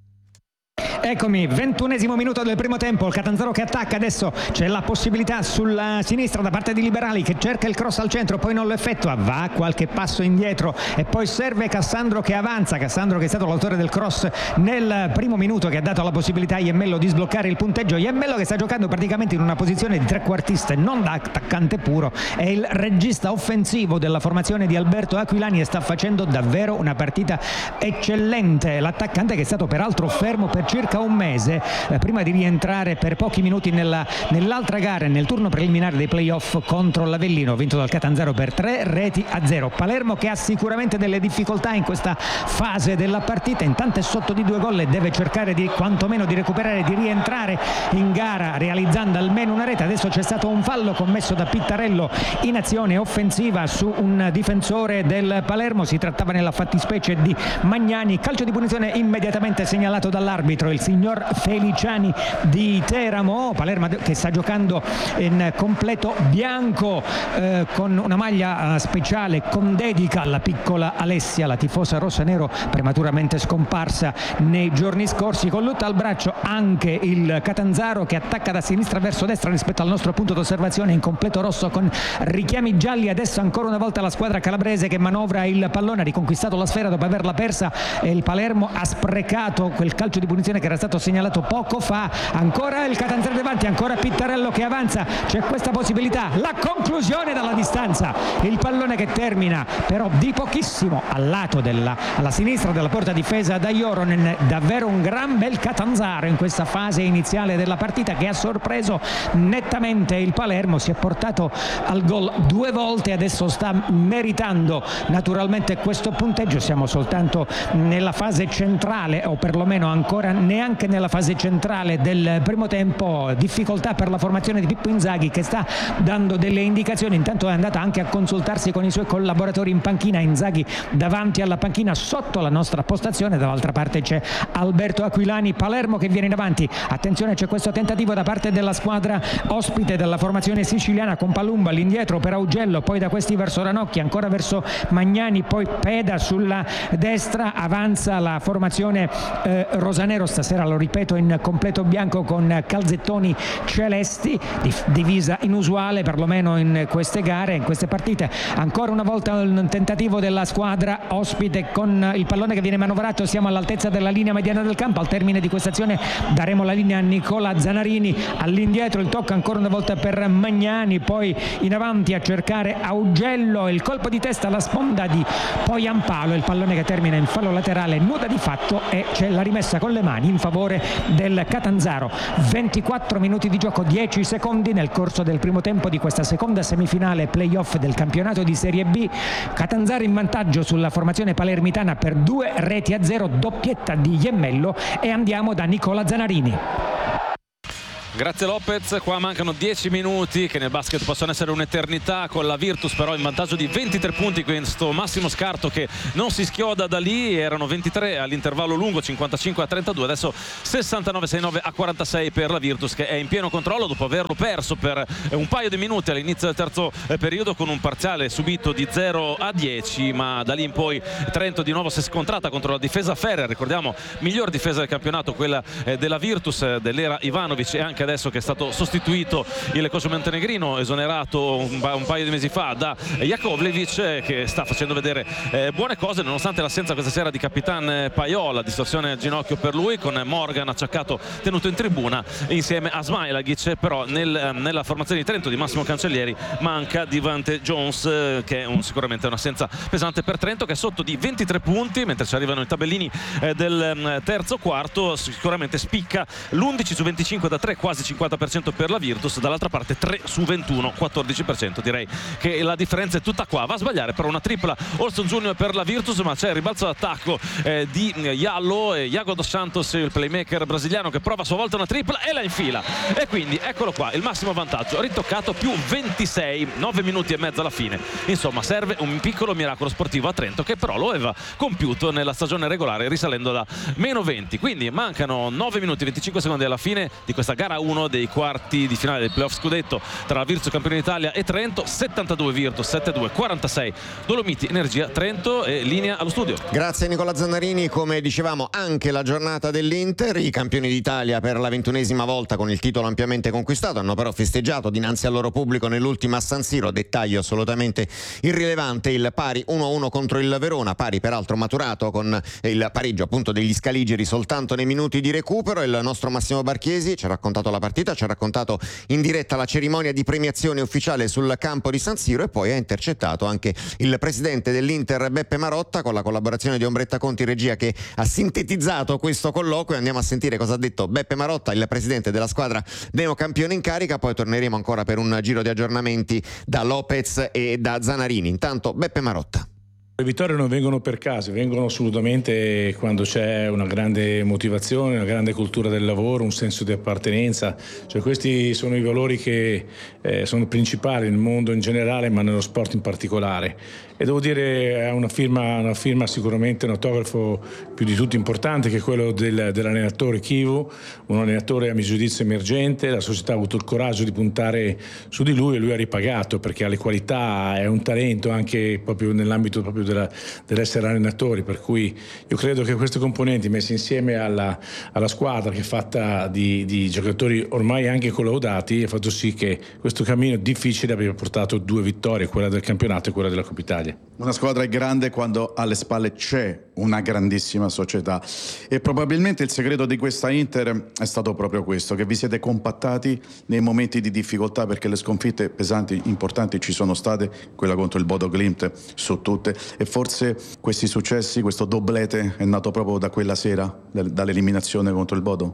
Eccomi, ventunesimo minuto del primo tempo, il Catanzaro che attacca. Adesso c'è la possibilità sulla sinistra da parte di Liberali, che cerca il cross al centro, poi non lo effettua, va qualche passo indietro e poi serve Cassandro che avanza. Cassandro che è stato l'autore del cross nel primo minuto, che ha dato la possibilità a Iemmello di sbloccare il punteggio. Iemmello che sta giocando praticamente in una posizione di trequartista e non da attaccante puro, è il regista offensivo della formazione di Alberto Aquilani e sta facendo davvero una partita eccellente. L'attaccante che è stato peraltro fermo per circa un mese eh, prima di rientrare per pochi minuti nella, nell'altra gara, nel turno preliminare dei playoff contro l'Avellino, vinto dal Catanzaro per tre reti a zero. Palermo che ha sicuramente delle difficoltà in questa fase della partita, intanto è sotto di due gol e deve cercare di quantomeno di recuperare, di rientrare in gara realizzando almeno una rete. Adesso c'è stato un fallo commesso da Pittarello in azione offensiva su un difensore del Palermo, si trattava nella fattispecie di Magnani. Calcio di punizione immediatamente segnalato dall'arbitro, il signor Feliciani di Teramo. Palermo che sta giocando in completo bianco eh, con una maglia eh, speciale con dedica alla piccola Alessia, la tifosa rossa-nero prematuramente scomparsa nei giorni scorsi. Con lutta al braccio anche il Catanzaro, che attacca da sinistra verso destra rispetto al nostro punto d'osservazione, in completo rosso con richiami gialli. Adesso ancora una volta la squadra calabrese che manovra il pallone, ha riconquistato la sfera dopo averla persa, e il Palermo ha sprecato quel calcio di punizione che era stato segnalato poco fa. Ancora il Catanzaro davanti, ancora Pittarello che avanza, c'è questa possibilità, la conclusione dalla distanza, il pallone che termina però di pochissimo al lato della, alla sinistra della porta difesa da Joronen. Davvero un gran bel Catanzaro in questa fase iniziale della partita, che ha sorpreso nettamente il Palermo, si è portato al gol due volte, adesso sta meritando naturalmente questo punteggio. Siamo soltanto nella fase centrale, o perlomeno ancora ancora neanche nella fase centrale del primo tempo, difficoltà per la formazione di Pippo Inzaghi, che sta dando delle indicazioni. Intanto è andata anche a consultarsi con i suoi collaboratori in panchina. Inzaghi davanti alla panchina sotto la nostra postazione, dall'altra parte c'è Alberto Aquilani. Palermo che viene in avanti, attenzione, c'è questo tentativo da parte della squadra ospite della formazione siciliana con Palumba all'indietro per Augello, poi da questi verso Ranocchi, ancora verso Magnani, poi Peda sulla destra. Avanza la formazione eh, rosanero, stasera lo ripeto in completo bianco con calzettoni celesti, divisa inusuale perlomeno in queste gare, in queste partite. Ancora una volta un tentativo della squadra ospite con il pallone che viene manovrato, siamo all'altezza della linea mediana del campo. Al termine di questa azione daremo la linea a Nicola Zanarini, all'indietro il tocco ancora una volta per Magnani, poi in avanti a cercare Augello, il colpo di testa alla sponda di Poyampalo, il pallone che termina in fallo laterale, nuda di fatto, e c'è la rimessa con le mani in favore del Catanzaro. ventiquattro minuti di gioco, dieci secondi nel corso del primo tempo di questa seconda semifinale playoff del campionato di Serie B. Catanzaro in vantaggio sulla formazione palermitana per due reti a zero, doppietta di Iemmello, e andiamo da Nicola Zanarini.
Grazie Lopez, qua mancano dieci minuti che nel basket possono essere un'eternità, con la Virtus però in vantaggio di ventitré punti, questo Massimo Scarto che non si schioda da lì. Erano ventitré all'intervallo lungo, cinquantacinque a trentadue, adesso sessantanove a sessantanove a quarantasei per la Virtus, che è in pieno controllo dopo averlo perso per un paio di minuti all'inizio del terzo periodo con un parziale subito di zero a dieci, ma da lì in poi Trento di nuovo si è scontrata contro la difesa Ferrer, ricordiamo miglior difesa del campionato quella della Virtus dell'era Ivanovic, e anche adesso che è stato sostituito il coach montenegrino esonerato un, un paio di mesi fa da Jakovlevic, che sta facendo vedere eh, buone cose nonostante l'assenza questa sera di Capitan Paiola, distorsione al ginocchio per lui, con Morgan acciaccato tenuto in tribuna insieme a Smailagic. Però nel, nella formazione di Trento di Massimo Cancellieri manca Devante Jones, eh, che è un, sicuramente un'assenza pesante per Trento, che è sotto di ventitré punti mentre ci arrivano i tabellini eh, del um, terzo quarto. Sicuramente spicca l'undici su venticinque da tre, quasi cinquanta per cento per la Virtus, dall'altra parte tre su ventuno, quattordici per cento. Direi che la differenza è tutta qua. Va a sbagliare per una tripla Olson Junior per la Virtus, ma c'è il ribalzo d'attacco eh, di Jallo e Iago dos Santos, il playmaker brasiliano, che prova a sua volta una tripla e la infila, e quindi eccolo qua il massimo vantaggio ritoccato, più ventisei, nove minuti e mezzo alla fine. Insomma, serve un piccolo miracolo sportivo a Trento, che però lo aveva compiuto nella stagione regolare risalendo da meno venti. Quindi mancano nove minuti e venticinque secondi alla fine di questa gara uno dei quarti di finale del playoff scudetto tra la Virtus campione d'Italia e Trento. Settantadue Virtus, settantadue quarantasei Dolomiti Energia Trento, e linea allo studio.
Grazie Nicola Zannarini. Come dicevamo, anche la giornata dell'Inter, i campioni d'Italia per la ventunesima volta con il titolo ampiamente conquistato, hanno però festeggiato dinanzi al loro pubblico nell'ultima a San Siro. Dettaglio assolutamente irrilevante, il pari uno a uno contro il Verona, pari peraltro maturato con il pareggio appunto degli scaligeri soltanto nei minuti di recupero. Il nostro Massimo Barchesi ci ha raccontato la partita, ci ha raccontato in diretta la cerimonia di premiazione ufficiale sul campo di San Siro, e poi ha intercettato anche il presidente dell'Inter Beppe Marotta con la collaborazione di Ombretta Conti regia, che ha sintetizzato questo colloquio. Andiamo a sentire cosa ha detto Beppe Marotta, il presidente della squadra neocampione in carica, poi torneremo ancora per un giro di aggiornamenti da Lopez e da Zanarini. Intanto Beppe Marotta.
Le vittorie non vengono per caso, vengono assolutamente quando c'è una grande motivazione, una grande cultura del lavoro, un senso di appartenenza. Cioè, questi sono i valori che eh, sono principali nel mondo in generale, ma nello sport in particolare. E devo dire, è una firma, una firma sicuramente, un autografo più di tutto importante, che è quello del, dell'allenatore Chivu, un allenatore a mio giudizio emergente. La società ha avuto il coraggio di puntare su di lui, e lui ha ripagato, perché ha le qualità, è un talento anche proprio nell'ambito proprio della, dell'essere allenatori, per cui io credo che queste componenti messe insieme alla, alla squadra, che è fatta di, di giocatori ormai anche collaudati, ha fatto sì che questo cammino difficile abbia portato due vittorie, quella del campionato e quella della Coppa Italia.
Una squadra è grande quando alle spalle c'è una grandissima società, e probabilmente il segreto di questa Inter è stato proprio questo, che vi siete compattati nei momenti di difficoltà, perché le sconfitte pesanti, importanti ci sono state, quella contro il Bodo Glimt su tutte, e forse questi successi, questo doblete è nato proprio da quella sera, dall'eliminazione contro il Bodo?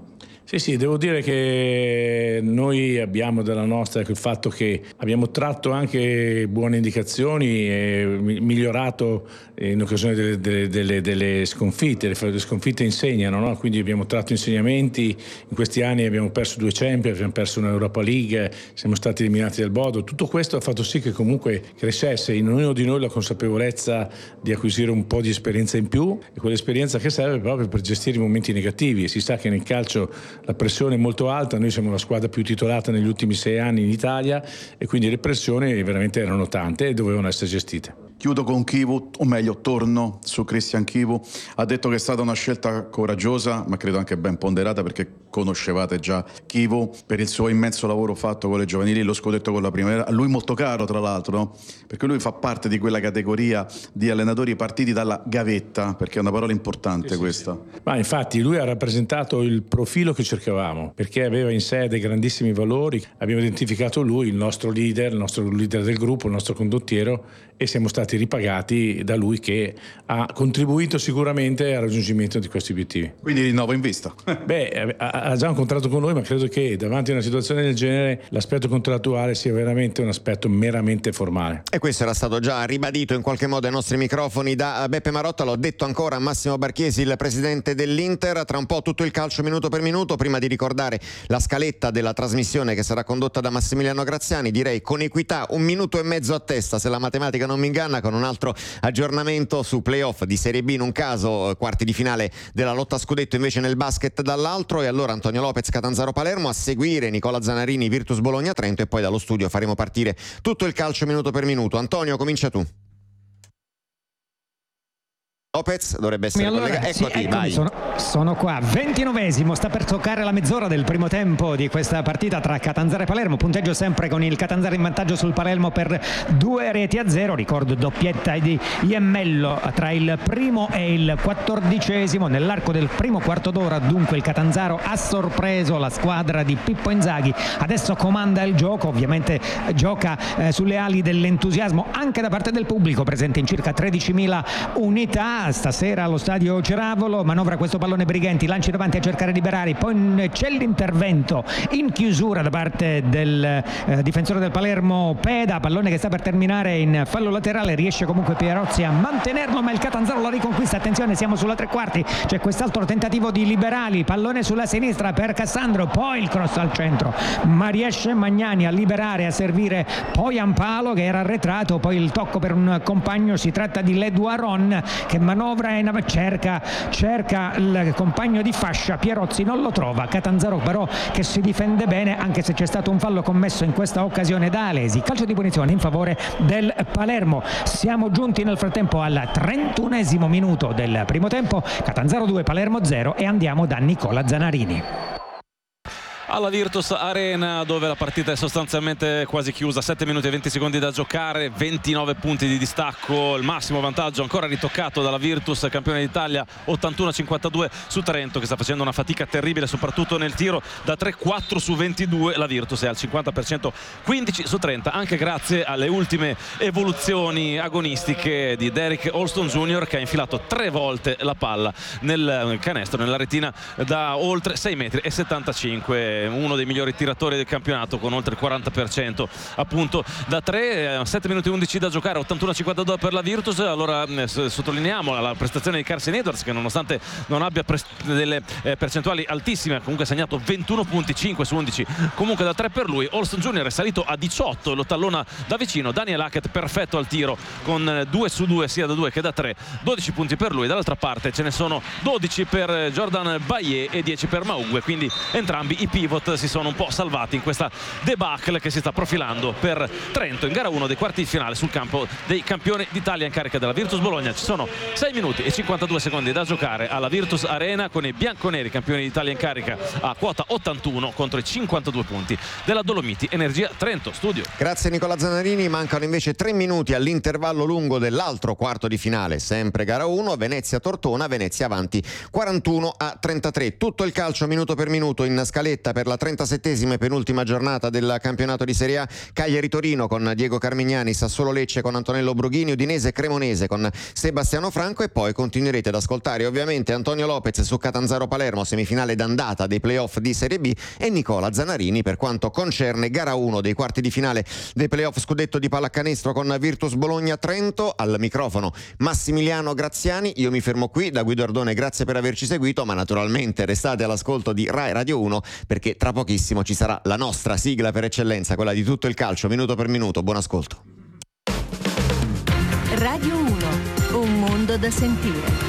Sì, sì, devo dire che noi abbiamo dalla nostra il fatto che abbiamo tratto anche buone indicazioni e migliorato in occasione delle, delle, delle, delle sconfitte. Le sconfitte insegnano, no? Quindi abbiamo tratto insegnamenti. In questi anni abbiamo perso due Champions, abbiamo perso un'Europa League, siamo stati eliminati dal Bodo. Tutto questo ha fatto sì che comunque crescesse in ognuno di noi la consapevolezza di acquisire un po' di esperienza in più, e quell'esperienza che serve proprio per gestire i momenti negativi. Si sa che nel calcio la pressione è molto alta, noi siamo la squadra più titolata negli ultimi sei anni in Italia e quindi le pressioni veramente erano tante e dovevano essere gestite.
Chiudo con Chivu, o meglio torno su Cristian Chivu. Ha detto che è stata una scelta coraggiosa, ma credo anche ben ponderata, perché conoscevate già Chivu per il suo immenso lavoro fatto con le giovanili, lo scudetto con la Primavera, a lui molto caro tra l'altro, no? Perché lui fa parte di quella categoria di allenatori partiti dalla gavetta, perché è una parola importante, sì, questa.
Sì, sì. Ma infatti lui ha rappresentato il profilo che cercavamo, perché aveva in sé dei grandissimi valori. Abbiamo identificato lui, il nostro leader, il nostro leader del gruppo, il nostro condottiero, e siamo stati ripagati da lui, che ha contribuito sicuramente al raggiungimento di questi obiettivi.
Quindi rinnovo in vista.
Beh, ha già un contratto con noi, ma credo che davanti a una situazione del genere l'aspetto contrattuale sia veramente un aspetto meramente formale.
E questo era stato già ribadito in qualche modo ai nostri microfoni da Beppe Marotta. L'ho detto ancora a Massimo Barchiesi, il presidente dell'Inter. Tra un po' tutto il calcio minuto per minuto. Prima di ricordare la scaletta della trasmissione che sarà condotta da Massimiliano Graziani, direi con equità un minuto e mezzo a testa, se la matematica non mi inganna, con un altro aggiornamento su playoff di Serie B in un caso, quarti di finale della lotta a scudetto invece nel basket dall'altro. E allora Antonio Lopez, Catanzaro Palermo, a seguire Nicola Zanarini, Virtus Bologna Trento, e poi dallo studio faremo partire tutto il calcio minuto per minuto. Antonio, comincia tu. Lopez dovrebbe essere
allora,
collegato.
sì,
Eccoti,
eccomi,
vai.
Sono, sono qua, ventinovesimo, sta per toccare la mezz'ora del primo tempo di questa partita tra Catanzaro e Palermo. Punteggio sempre con il Catanzaro in vantaggio sul Palermo per due reti a zero. Ricordo doppietta di Iemmello tra il primo e il quattordicesimo. Nell'arco del primo quarto d'ora dunque il Catanzaro ha sorpreso la squadra di Pippo Inzaghi. Adesso comanda il gioco, ovviamente gioca eh, sulle ali dell'entusiasmo anche da parte del pubblico, presente in circa tredicimila unità. Stasera allo stadio Ceravolo, manovra questo pallone Brighenti, lanci davanti a cercare di liberare, poi c'è l'intervento in chiusura da parte del eh, difensore del Palermo Peda, pallone che sta per terminare in fallo laterale, riesce comunque Pierozzi a mantenerlo, ma il Catanzaro la riconquista. Attenzione, siamo sulla tre quarti, c'è quest'altro tentativo di Liberali, pallone sulla sinistra per Cassandro, poi il cross al centro, ma riesce Magnani a liberare, a servire poi Ampalo che era arretrato, poi il tocco per un compagno, si tratta di Leduaron che manovra e cerca, cerca il compagno di fascia, Pierozzi non lo trova, Catanzaro però che si difende bene, anche se c'è stato un fallo commesso in questa occasione da Alesi. Calcio di punizione in favore del Palermo. Siamo giunti nel frattempo al trentunesimo minuto del primo tempo, Catanzaro due, Palermo zero, e andiamo da Nicola Zanarini.
Alla Virtus Arena, dove la partita è sostanzialmente quasi chiusa, sette minuti e venti secondi da giocare, ventinove punti di distacco, il massimo vantaggio ancora ritoccato dalla Virtus, campione d'Italia, ottantuno a cinquantadue su Trento, che sta facendo una fatica terribile soprattutto nel tiro da tre, quattro su ventidue. La Virtus è al cinquanta per cento, quindici su trenta, anche grazie alle ultime evoluzioni agonistiche di Derek Olston Junior, che ha infilato tre volte la palla nel canestro, nella retina da oltre sei metri e settantacinque. Uno dei migliori tiratori del campionato, con oltre il quaranta per cento appunto da tre. Sette minuti e undici da giocare, ottantuno a cinquantadue per la Virtus. Allora eh, sottolineiamo la prestazione di Carson Edwards, che nonostante non abbia delle eh, percentuali altissime, ha comunque segnato ventuno punti, cinque su undici comunque da tre per lui. Olston Junior è salito a diciotto e lo tallona da vicino. Daniel Hackett perfetto al tiro, con due su due sia da due che da tre, dodici punti per lui. Dall'altra parte ce ne sono dodici per Jordan Baillet e dieci per Maugue, quindi entrambi i pivot si sono un po' salvati in questa debacle che si sta profilando per Trento in gara uno dei quarti di finale sul campo dei campioni d'Italia in carica della Virtus Bologna. Ci sono sei minuti e cinquantadue secondi da giocare alla Virtus Arena, con i bianconeri campioni d'Italia in carica a quota ottantuno contro i cinquantadue punti della Dolomiti Energia Trento. Studio.
Grazie Nicola Zanarini. Mancano invece tre minuti all'intervallo lungo dell'altro quarto di finale, sempre gara uno, Venezia Tortona, Venezia avanti quarantuno a trentatré. Tutto il calcio minuto per minuto in scaletta per la trentasettesima e penultima giornata del campionato di Serie A. Cagliari-Torino con Diego Carmignani, Sassuolo-Lecce con Antonello Brughini, Udinese-Cremonese con Sebastiano Franco, e poi continuerete ad ascoltare ovviamente Antonio Lopez su Catanzaro-Palermo, semifinale d'andata dei playoff di Serie B, e Nicola Zanarini per quanto concerne gara uno dei quarti di finale dei playoff scudetto di pallacanestro con Virtus Bologna-Trento. Al microfono Massimiliano Graziani, io mi fermo qui. Da Guido Ardone grazie per averci seguito, ma naturalmente restate all'ascolto di Rai Radio uno, perché tra pochissimo ci sarà la nostra sigla per eccellenza, quella di tutto il calcio minuto per minuto. Buon ascolto.
Radio uno, un mondo da sentire.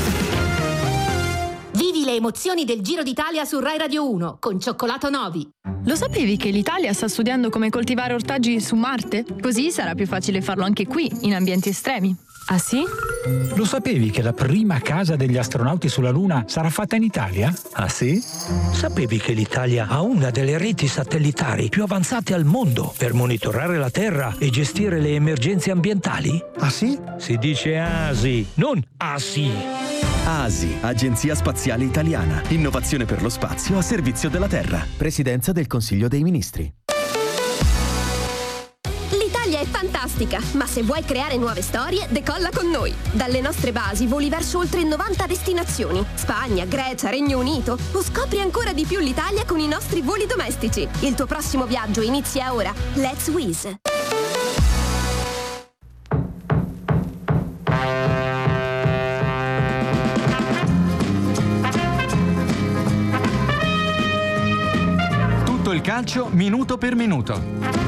Vivi le emozioni del Giro d'Italia su Rai Radio uno con Cioccolato Novi.
Lo sapevi che l'Italia sta studiando come coltivare ortaggi su Marte? Così sarà più facile farlo anche qui, in ambienti estremi.
Ah sì? Lo sapevi che la prima casa degli astronauti sulla Luna sarà fatta in Italia? Ah sì? Sapevi che l'Italia ha una delle reti satellitari più avanzate al mondo per monitorare la Terra e gestire le emergenze ambientali? Ah sì? Si dice A S I, non A S I.
A S I, Agenzia Spaziale Italiana. Innovazione per lo spazio a servizio della Terra. Presidenza del Consiglio dei Ministri.
L'Italia è fantastica, ma se vuoi creare nuove storie, decolla con noi. Dalle nostre basi voli verso oltre novanta destinazioni. Spagna, Grecia, Regno Unito. O scopri ancora di più l'Italia con i nostri voli domestici. Il tuo prossimo viaggio inizia ora. Let's Wizz.
Il calcio minuto per minuto.